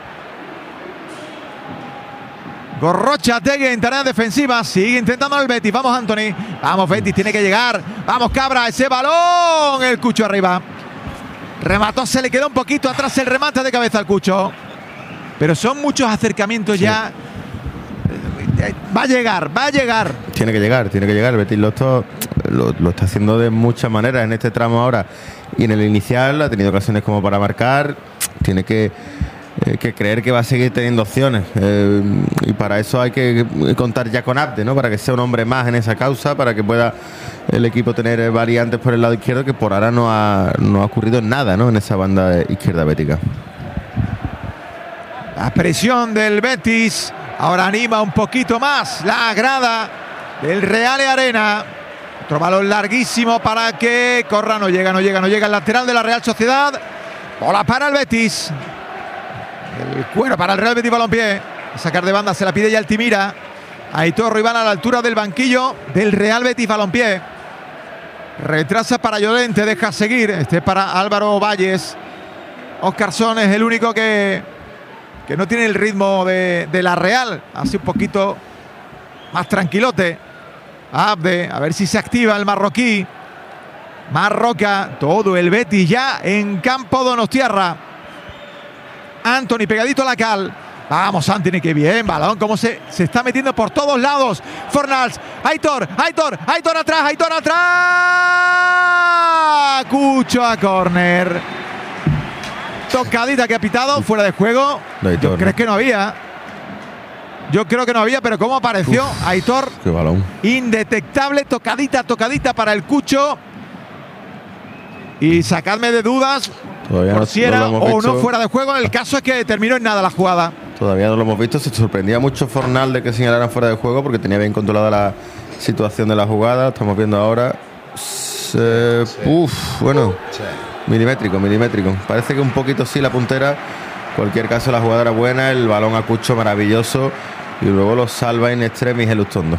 Gorrochategui en tarea defensiva, sigue intentando el Betis. Vamos Anthony, vamos Betis, tiene que llegar. Vamos Cabra, ese balón. El Cucho arriba. Remató, se le quedó un poquito atrás el remate de cabeza al Cucho. Pero son muchos acercamientos ya. Va a llegar. Tiene que llegar. El Betis lo está haciendo de muchas maneras en este tramo ahora. Y en el inicial ha tenido ocasiones como para marcar. Tiene que creer que va a seguir teniendo opciones. Y para eso hay que contar ya con Abde, ¿no? Para que sea un hombre más en esa causa, para que pueda el equipo tener variantes por el lado izquierdo, que por ahora no ha ocurrido nada, ¿no? En esa banda izquierda bética. La presión del Betis ahora anima un poquito más la grada del Real Arena. Otro balón larguísimo para que corra. No llega el lateral de la Real Sociedad. Bola para el Betis. El cuero para el Real Betis Balompié. Sacar de banda, se la pide ya Altimira. Aitor Rival a la altura del banquillo del Real Betis Balompié. Retrasa para Llorente, deja seguir. Este para Álvaro Valles. Óscarson es el único que no tiene el ritmo de la Real. Así un poquito más tranquilote. Abde, a ver si se activa el marroquí. Marroca, todo el Betis ya en campo donostiarra. Anthony pegadito a la cal. Vamos Anthony, qué bien, balón, cómo se está metiendo por todos lados. Fornals, Aitor atrás. Cucho a córner. Tocadita que ha pitado, fuera de juego. Yo creo que no había. Pero cómo apareció Aitor. Qué balón. Indetectable, tocadita para el Cucho. Y sacadme de dudas por si era o no fuera de juego. El caso es que terminó en nada la jugada. Todavía no lo hemos visto. Se sorprendía mucho Fornal de que señalaran fuera de juego, porque tenía bien controlada la situación de la jugada. Lo estamos viendo ahora. Bueno. Milimétrico. Parece que un poquito sí la puntera. En cualquier caso, la jugada era buena. El balón a Cucho maravilloso. Y luego lo salva in extremis el Ustondo.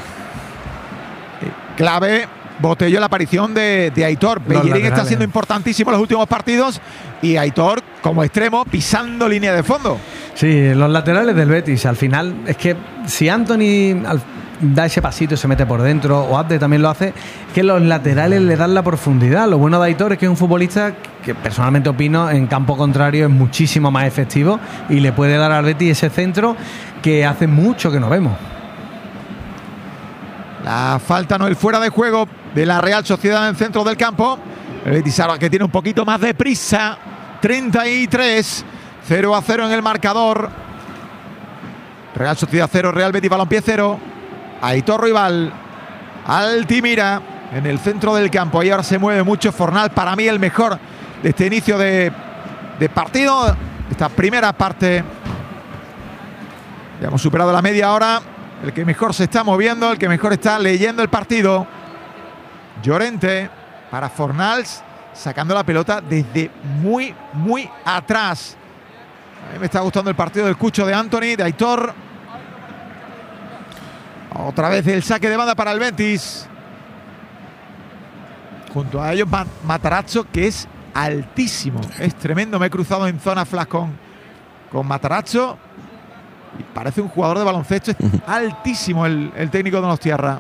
Clave, Botello, la aparición de Aitor. Bellerín está siendo importantísimo en los últimos partidos. Y Aitor, como extremo, pisando línea de fondo. Sí, los laterales del Betis. Al final, es que si Anthony da ese pasito y se mete por dentro, o Abde también lo hace, que los laterales le dan la profundidad. Lo bueno de Aitor es que es un futbolista que personalmente opino en campo contrario es muchísimo más efectivo y le puede dar al Betis ese centro que hace mucho que no vemos. La falta, no, el fuera de juego de la Real Sociedad en el centro del campo. El Betis ahora que tiene un poquito más de prisa. 33, 0-0 en el marcador. Real Sociedad 0, Real Betis Balompié 0. Aitor Rival, Altimira en el centro del campo. Ahí ahora se mueve mucho Fornal. Para mí el mejor de este inicio de partido, esta primera parte. Ya hemos superado la media hora. El que mejor se está moviendo, el que mejor está leyendo el partido. Llorente para Fornals, sacando la pelota desde muy atrás. A mí me está gustando el partido del Cucho, de Anthony, de Aitor. Otra vez el saque de banda para el Betis. Junto a ellos Matarazzo, que es altísimo. Es tremendo. Me he cruzado en zona flash con Matarazzo. Y parece un jugador de baloncesto. Es altísimo el técnico de Donostiarra.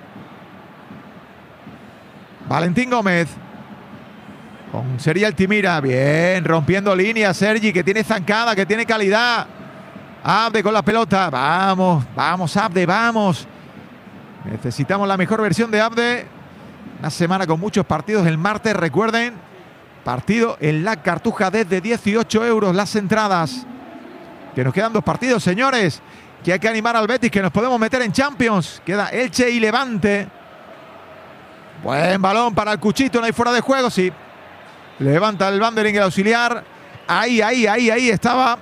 Valentín Gómez. Con Sergi Altimira. Bien, rompiendo líneas. Sergi, que tiene zancada, que tiene calidad. Abde con la pelota. Vamos, vamos, Abde, vamos. Necesitamos la mejor versión de Abde. Una semana con muchos partidos el martes, recuerden. Partido en la Cartuja desde 18 euros las entradas. Que nos quedan 2 partidos, señores. Que hay que animar al Betis, que nos podemos meter en Champions. Queda Elche y Levante. Buen balón para el Cuchito, no hay fuera de juego, sí. Levanta el Bandering, el auxiliar. Ahí estaba.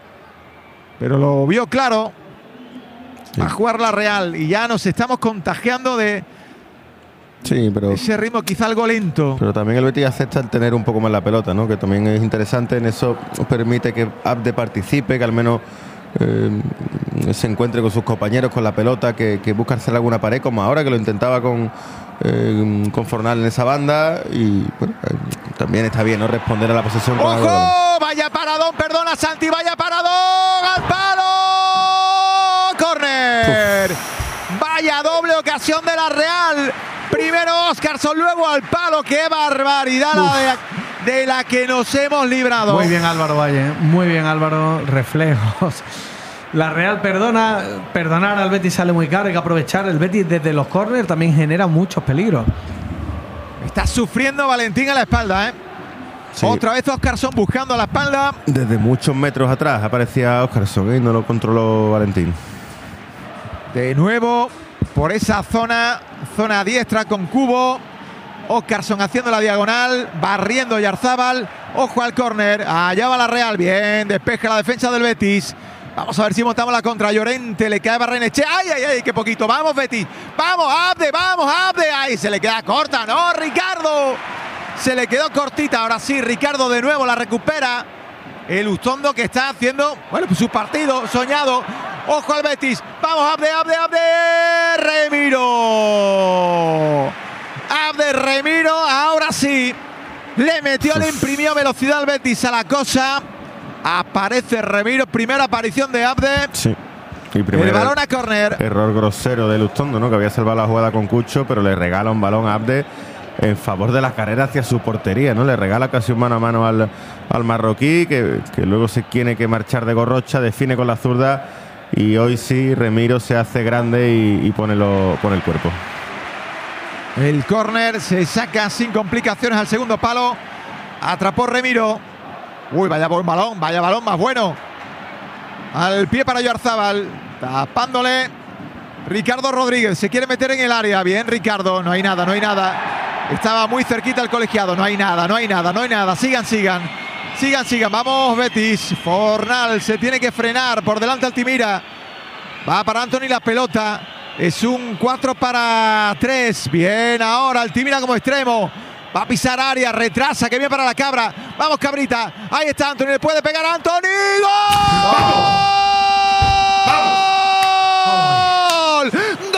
Pero lo vio claro. Sí. A jugar la Real. Y ya nos estamos contagiando de ese ritmo quizá algo lento. Pero también el Betis acepta el tener un poco más la pelota, ¿no? Que también es interesante. En eso permite que Abde participe, que al menos se encuentre con sus compañeros con la pelota, que busca hacer alguna pared, como ahora que lo intentaba con Fornal en esa banda. Y bueno, también está bien, ¿no? Responder a la posesión con algo. ¡Ojo! Vaya paradón, perdona Santi, vaya paradón al palo. ¡Córner! Vaya doble ocasión de la Real. Primero Óscarson, luego al palo. ¡Qué barbaridad de la que nos hemos librado! Muy bien Álvaro Valle, muy bien Álvaro, reflejos. La Real perdonar al Betis sale muy caro, hay que aprovechar. El Betis desde los córneres también genera muchos peligros. Está sufriendo Valentín a la espalda, ¿eh? Sí. Otra vez Óscarson buscando a la espalda. Desde muchos metros atrás aparecía Óscarson, y no lo controló Valentín. De nuevo por esa zona diestra con Cubo. Óscarson haciendo la diagonal, barriendo Yarzábal. Ojo al córner, allá va la Real. Bien, despeja la defensa del Betis. Vamos a ver si montamos la contra. Llorente, le cae Barrenechea. ¡Ay, qué poquito! ¡Vamos, Betis! ¡Vamos, Abde! ¡Ay, se le queda corta! ¡No, Ricardo! Se le quedó cortita. Ahora sí, Ricardo de nuevo la recupera. El Ustondo que está haciendo, bueno, pues su partido soñado. ¡Ojo al Betis! ¡Vamos, Abde! ¡Remiro! Abde Remiro, ahora sí. Le imprimió velocidad al Betis a la cosa. Aparece Remiro, primera aparición de Abde. Sí. Y el balón a córner. Error grosero de Lustondo, ¿no? Que había salvado la jugada con Cucho, pero le regala un balón a Abde en favor de la carrera hacia su portería, ¿no? Le regala casi un mano a mano al marroquí, que luego se tiene que marchar de Gorrocha, define con la zurda. Y hoy sí, Remiro se hace grande y pone el cuerpo. El córner se saca sin complicaciones al segundo palo. Atrapó Remiro. Uy, vaya balón más bueno. Al pie para Oyarzábal. Tapándole Ricardo Rodríguez. Se quiere meter en el área. Bien, Ricardo. No hay nada. Estaba muy cerquita el colegiado. No hay nada. Sigan. Vamos, Betis. Fornal se tiene que frenar. Por delante Altimira. Va para Anthony la pelota. Es un 4-3. Bien, ahora Altimira como extremo. Va a pisar área, retrasa, que viene para la Cabra. Vamos, Cabrita. Ahí está Anthony, le puede pegar a Anthony. ¡Gol!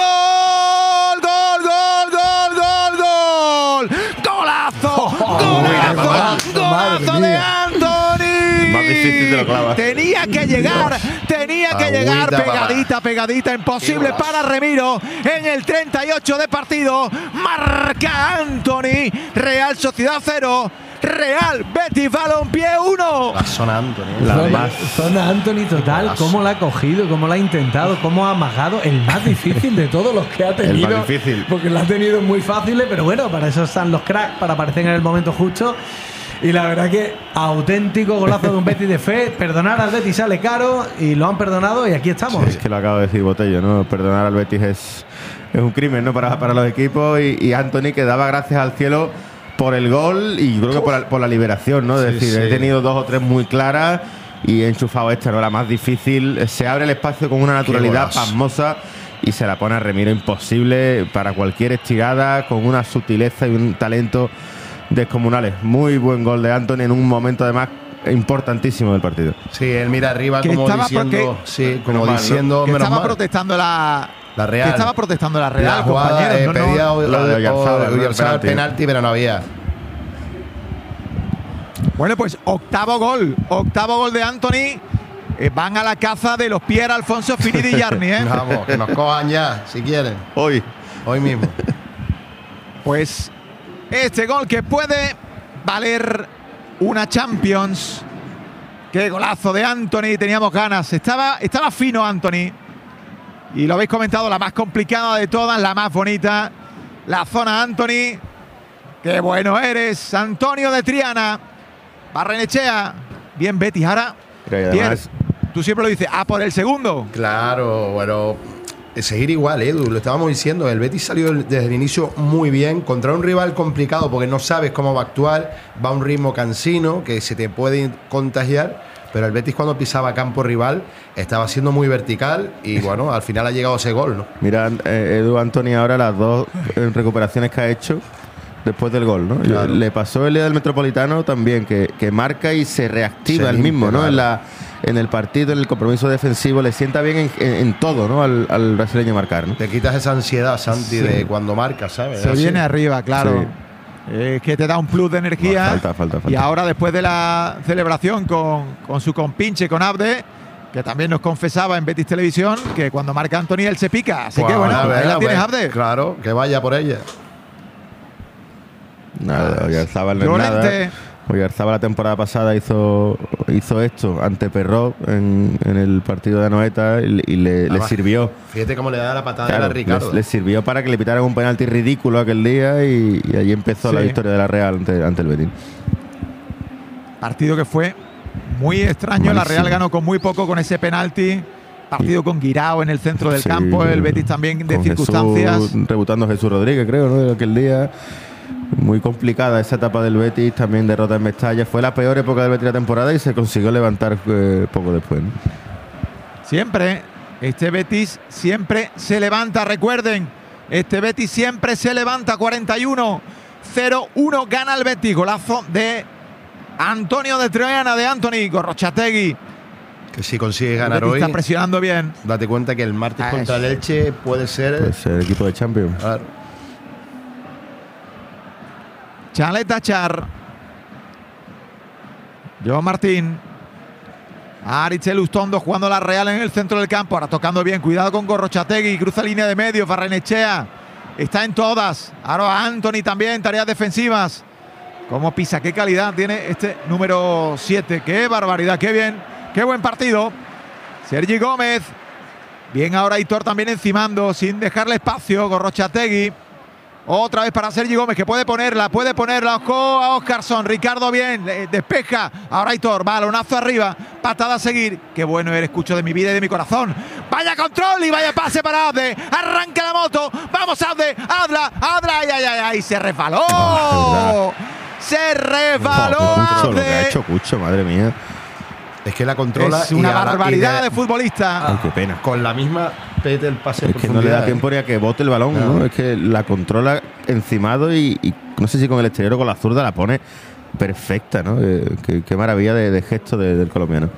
¡Golazo! ¡Golazo de Anthony! Más difícil de lo clava. Tenía que llegar. Pegadita, imposible para Remiro. En el 38 de partido, marca Anthony. Real Sociedad 0, Real Betis Balompié 1. La zona Anthony. Zona Anthony total. Cómo la ha cogido, cómo la ha intentado, cómo ha amagado. El más difícil de todos los que ha tenido. El más difícil. Porque lo ha tenido muy fácil, pero bueno, para eso están los cracks, para aparecer en el momento justo. Y la verdad que auténtico golazo de un Betis de fe. Perdonar al Betis sale caro y lo han perdonado y aquí estamos. Sí, es que lo acabo de decir Botello, ¿no? Perdonar al Betis es un crimen, ¿no? Para los equipos y Anthony, que daba gracias al cielo por el gol y creo que por la liberación, ¿no? Es decir, he tenido 2 o 3 muy claras y he enchufado esta, ¿no? La más difícil. Se abre el espacio con una naturalidad pasmosa y se la pone a Remiro, imposible para cualquier estirada, con una sutileza y un talento descomunales. Muy buen gol de Anthony en un momento además importantísimo del partido. Sí, él mira arriba que como diciendo, que estaba protestando la La Real. Que estaba protestando la Real, La jugada, compañeros. pedía Lo de Oyarzábal, ¿no? Oyarzábal penalti, pero no había. Bueno, pues octavo gol de Antony. Van a la caza de los Pierre Alfonso Fini Di Jarni, ¿eh? Vamos, que nos cojan ya, si quieren. Hoy Mismo. Pues este gol que puede valer una Champions. Qué golazo de Antony, teníamos ganas. Estaba fino Antony. Y lo habéis comentado, la más complicada de todas, la más bonita. La zona Antony. Qué bueno eres, Antonio de Triana. Barrenechea. Bien, Betis. Ahora, Pierre, tú siempre lo dices, por el segundo. Claro, bueno, seguir igual, Edu, lo estábamos diciendo, el Betis salió desde el inicio muy bien, contra un rival complicado porque no sabes cómo va a actuar, va a un ritmo cansino que se te puede contagiar, pero el Betis cuando pisaba campo rival estaba siendo muy vertical y bueno, al final ha llegado ese gol, ¿no? Mira, Edu, Antony, ahora las dos recuperaciones que ha hecho después del gol, ¿no? Claro. Le pasó el día del Metropolitano también, que marca y se reactiva Se el mismo, limpia, ¿no? claro. En el partido, en el compromiso defensivo, le sienta bien en todo, ¿no? Al brasileño marcar, ¿no? Te quitas esa ansiedad, Santi, Sí. de cuando marcas, ¿sabes? Se Así. viene arriba, claro. Que te da un plus de energía. Falta. Y ahora, después de la celebración con su compinche, con Abde, que también nos confesaba en Betis Televisión, que cuando marca Antony él se pica. Así Pues que bueno, ahora, ahí la pues, tienes, Abde. Claro, que vaya por ella. Nada, Oyarzábal no es nada. Llorente. Oyarzábal la temporada pasada hizo esto ante Perrot en el partido de Anoeta y le Además, sirvió. Fíjate cómo le da la patada Claro, a Ricardo. le sirvió para que le pitaran un penalti ridículo aquel día y allí empezó Sí. la victoria de la Real ante el Betis. Partido que fue muy extraño. La Malísimo. Real ganó con muy poco con ese penalti. Partido con Guirao en el centro del Sí, campo. El Betis también de con circunstancias. Jesús, rebutando Jesús Rodríguez, creo, ¿no? Aquel día. Muy complicada esa etapa del Betis, también derrota en Mestalla. Fue la peor época del Betis de la temporada y se consiguió levantar poco después, ¿no? Siempre, este Betis siempre se levanta. Recuerden, este Betis siempre se levanta. 41-0-1 gana el Betis. Golazo de Antonio de Triana, de Antony Gorrochategui. Que si consigues El ganar Betis hoy, está presionando bien. date cuenta que el martes Ah, contra el eso. Elche puede ser... Pues el equipo de Champions. Claro. Chaleta Char. Joao Martín. Arichel Ustondo jugando la Real en el centro del campo. Ahora tocando bien. Cuidado con Gorrochategui. Cruza línea de medio. Barrenechea. Está en todas. Ahora Antony también. Tareas defensivas. Cómo pisa. Qué calidad tiene este número 7. Qué barbaridad. Qué bien. Qué buen partido. Sergi Gómez. Bien ahora Aitor también encimando. Sin dejarle espacio. Gorrochategui. Otra vez para Sergi Gómez, que puede ponerla. Ojo a Óscarson. Ricardo bien, despeja. Ahora Aitor, balonazo arriba. Patada a seguir. Qué bueno eres, escucho de mi vida y de mi corazón. Vaya control y vaya pase para Abde. Arranca la moto. Vamos, Abde. Habla. Ay. Se resbaló. Se resbaló. Cucho, lo que ha Abde. hecho Cucho, madre mía. Es que la controla. Es una y ahora- barbaridad y de futbolista. Ay, qué pena. Con la misma pete el pase Es de que no le da profundidad, tiempo ni a que bote el balón, No. ¿no? Es que la controla encimado y no sé si con el exterior o con la zurda la pone perfecta, ¿no? Qué maravilla de gesto del colombiano.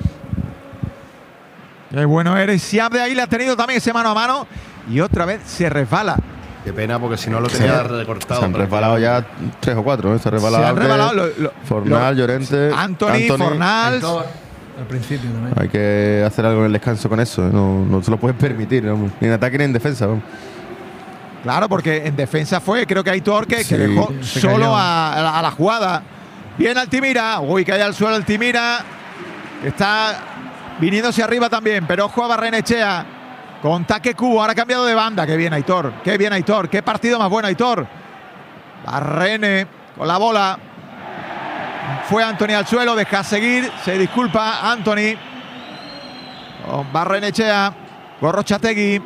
Qué bueno eres. Si Abde ahí le ha tenido también ese mano a mano. Y otra vez se resbala. Qué pena, porque si no lo tenía recortado. Se han resbalado ya 3 o 4, ¿no? Se ha resbalado, Se han resbalado Fornal, Llorente, Anthony, Fornals. Al principio también. Hay que hacer algo en el descanso con eso, ¿eh? No se lo puedes permitir, ¿no? Ni en ataque ni en defensa, ¿no? Claro, porque en defensa fue, creo que Aitor que Sí, dejó se solo cayó. a la jugada. Bien Altimira. Uy, cae al suelo Altimira. Está viniéndose arriba también, pero ojo a Barrenechea. Con Taque Cubo, ahora ha cambiado de banda. Qué bien Aitor, qué partido más bueno Aitor. Barrene con la bola. Fue Antony al suelo, deja seguir, se disculpa Antony. Con Barrenechea, Gorrochategui.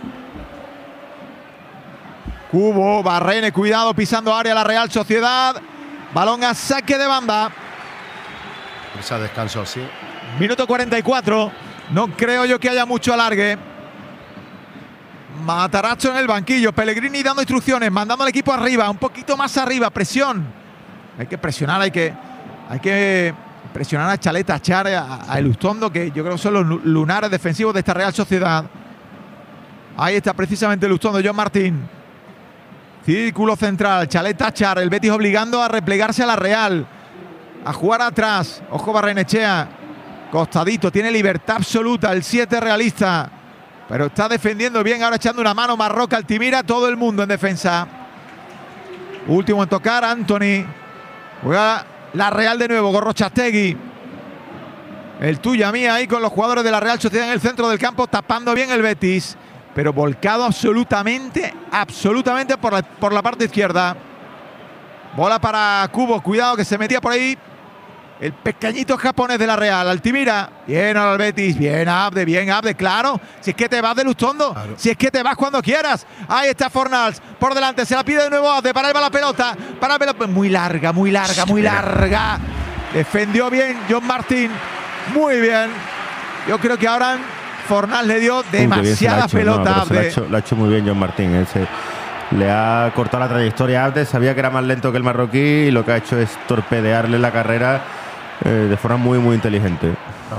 Cubo, Barrene, cuidado, pisando área la Real Sociedad. Balón a saque de banda. Esa descanso así. Minuto 44. No creo yo que haya mucho alargue. Matarazzo en el banquillo. Pellegrini dando instrucciones, mandando al equipo arriba, un poquito más arriba, presión. Hay que presionar, hay que presionar a Chaleta, a Char, a Elustondo, que yo creo que son los lunares defensivos de esta Real Sociedad. Ahí está precisamente Lustondo, John Martín. Círculo central, Chalet Tachar, el Betis obligando a replegarse a la Real. A jugar atrás. Ojo Barrenechea. Costadito, tiene libertad absoluta el 7 realista. Pero está defendiendo bien, ahora echando una mano Marroca, Altimira, todo el mundo en defensa. Último en tocar, Anthony. Juega la Real de nuevo, Gorrotxategi. El tuya mía ahí con los jugadores de la Real Sociedad en el centro del campo, tapando bien el Betis. Pero volcado absolutamente por la parte izquierda. Bola para Cubo, cuidado que se metía por ahí el pequeñito japonés de la Real, Altimira. Bien al Betis, bien Abde, claro. Si es que te vas de Lustondo, claro. Si es que te vas cuando quieras. Ahí está Fornals, por delante, se la pide de nuevo Abde, para la pelota. Muy larga. Defendió bien John Martín, muy bien. Yo creo que ahora Fornals le dio demasiada pelota a Abde. Lo ha hecho muy bien John Martín. Le ha cortado la trayectoria a Abde, sabía que era más lento que el marroquí y lo que ha hecho es torpedearle la carrera de forma muy, muy inteligente.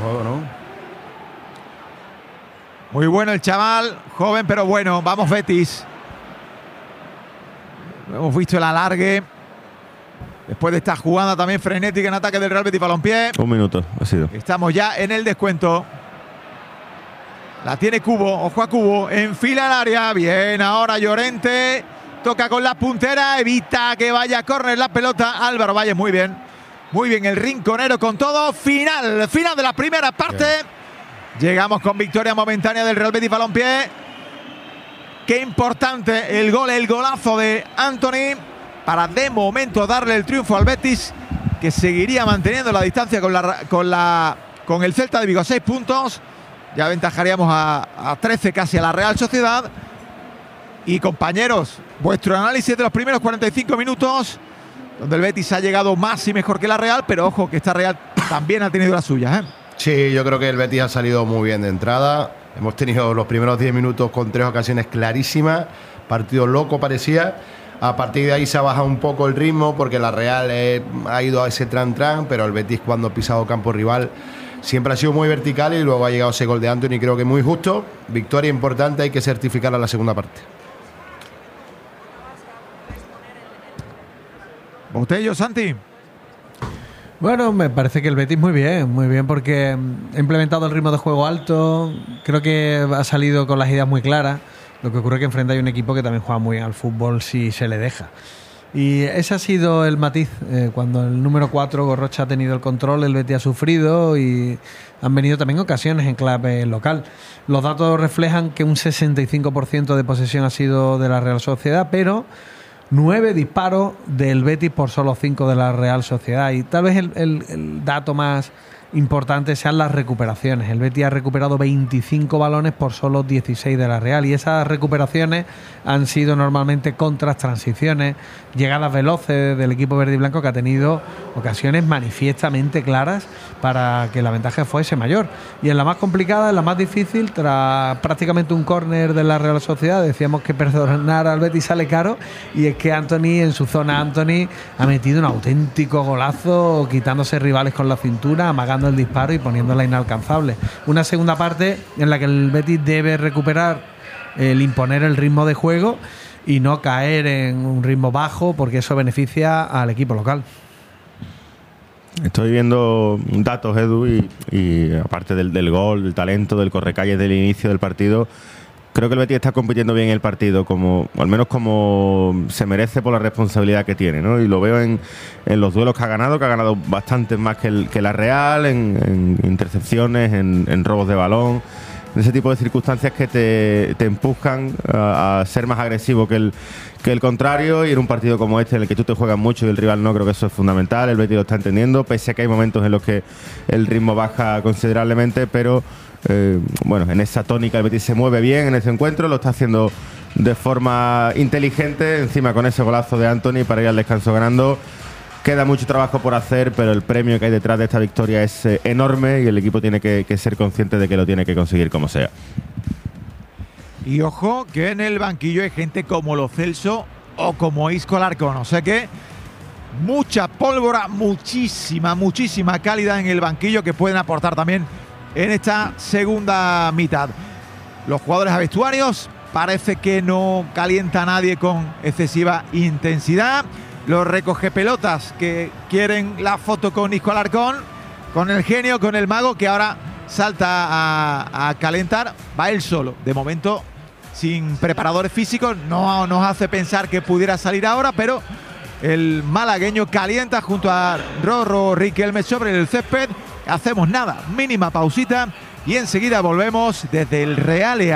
Muy bueno el chaval, joven pero bueno. Vamos Betis. Hemos visto el alargue. Después de esta jugada también frenética en ataque del Real Betis Balompié. Un minuto ha sido. Estamos ya en el descuento. La tiene Cubo, ojo a Cubo, enfila el área, bien ahora Llorente, toca con la puntera, evita que vaya a córner la pelota, Álvaro Valle, muy bien el rinconero con todo, final de la primera parte, llegamos con victoria momentánea del Real Betis Balompié, qué importante el golazo de Anthony, para de momento darle el triunfo al Betis, que seguiría manteniendo la distancia con el Celta de Vigo, 6 puntos. Ya aventajaríamos a 13 casi a la Real Sociedad. Y compañeros, vuestro análisis de los primeros 45 minutos, donde el Betis ha llegado más y mejor que la Real, pero ojo que esta Real también ha tenido las suyas, ¿eh? Sí, yo creo que el Betis ha salido muy bien de entrada. Hemos tenido los primeros 10 minutos con 3 ocasiones clarísimas. Partido loco parecía. A partir de ahí se ha bajado un poco el ritmo porque la Real ha ido a ese tran-tran, pero el Betis cuando ha pisado campo rival siempre ha sido muy vertical y luego ha llegado ese gol de Anthony, creo que muy justo. Victoria importante, hay que certificarla en la segunda parte. Botello, Santi. Bueno, me parece que el Betis muy bien porque ha implementado el ritmo de juego alto, creo que ha salido con las ideas muy claras. Lo que ocurre es que enfrente hay un equipo que también juega muy bien al fútbol si se le deja. Y ese ha sido el matiz. Cuando el número 4, Gorrocha, ha tenido el control, el Betis ha sufrido y han venido también ocasiones en clave local. Los datos reflejan que un 65% de posesión ha sido de la Real Sociedad, pero 9 disparos del Betis por solo 5 de la Real Sociedad. Y tal vez el dato más importante sean las recuperaciones. El Betis ha recuperado 25 balones por solo 16 de la Real, y esas recuperaciones han sido normalmente contras, transiciones, llegadas veloces del equipo verde y blanco, que ha tenido ocasiones manifiestamente claras para que la ventaja fuese mayor. Y en la más complicada, en la más difícil, tras prácticamente un córner de la Real Sociedad, decíamos que perdonar al Betis sale caro, y es que Anthony, en su zona, ha metido un auténtico golazo, quitándose rivales con la cintura, amagando el disparo y poniéndola inalcanzable. Una segunda parte en la que el Betis debe recuperar el imponer el ritmo de juego y no caer en un ritmo bajo, porque eso beneficia al equipo local. Estoy viendo datos, Edu, y aparte del gol, del talento, del correcalles del inicio del partido, creo que el Betis está compitiendo bien el partido, o al menos como se merece por la responsabilidad que tiene, ¿no? Y lo veo en los duelos que ha ganado bastante más que la Real, en intercepciones, en robos de balón, en ese tipo de circunstancias que te empujan a ser más agresivo que el contrario, y en un partido como este en el que tú te juegas mucho y el rival no, creo que eso es fundamental. El Betis lo está entendiendo, pese a que hay momentos en los que el ritmo baja considerablemente, pero bueno, en esa tónica el Betis se mueve bien en ese encuentro, lo está haciendo de forma inteligente, encima con ese golazo de Anthony para ir al descanso ganando. Queda mucho trabajo por hacer, pero el premio que hay detrás de esta victoria es enorme, y el equipo tiene que ser consciente de que lo tiene que conseguir como sea. Y ojo que en el banquillo hay gente como Lo Celso o como Isco Alarcón, o sea que mucha pólvora, muchísima calidad en el banquillo, que pueden aportar también en esta segunda mitad. Los jugadores a vestuarios parece que no calienta a nadie con excesiva intensidad. Los recogepelotas que quieren la foto con Isco Alarcón, con el genio, con el mago, que ahora salta a calentar. Va él solo, de momento sin preparadores físicos. No nos hace pensar que pudiera salir ahora, pero el malagueño calienta junto a Rorro Riquelme sobre el césped. Hacemos nada, mínima pausita y enseguida volvemos desde el Real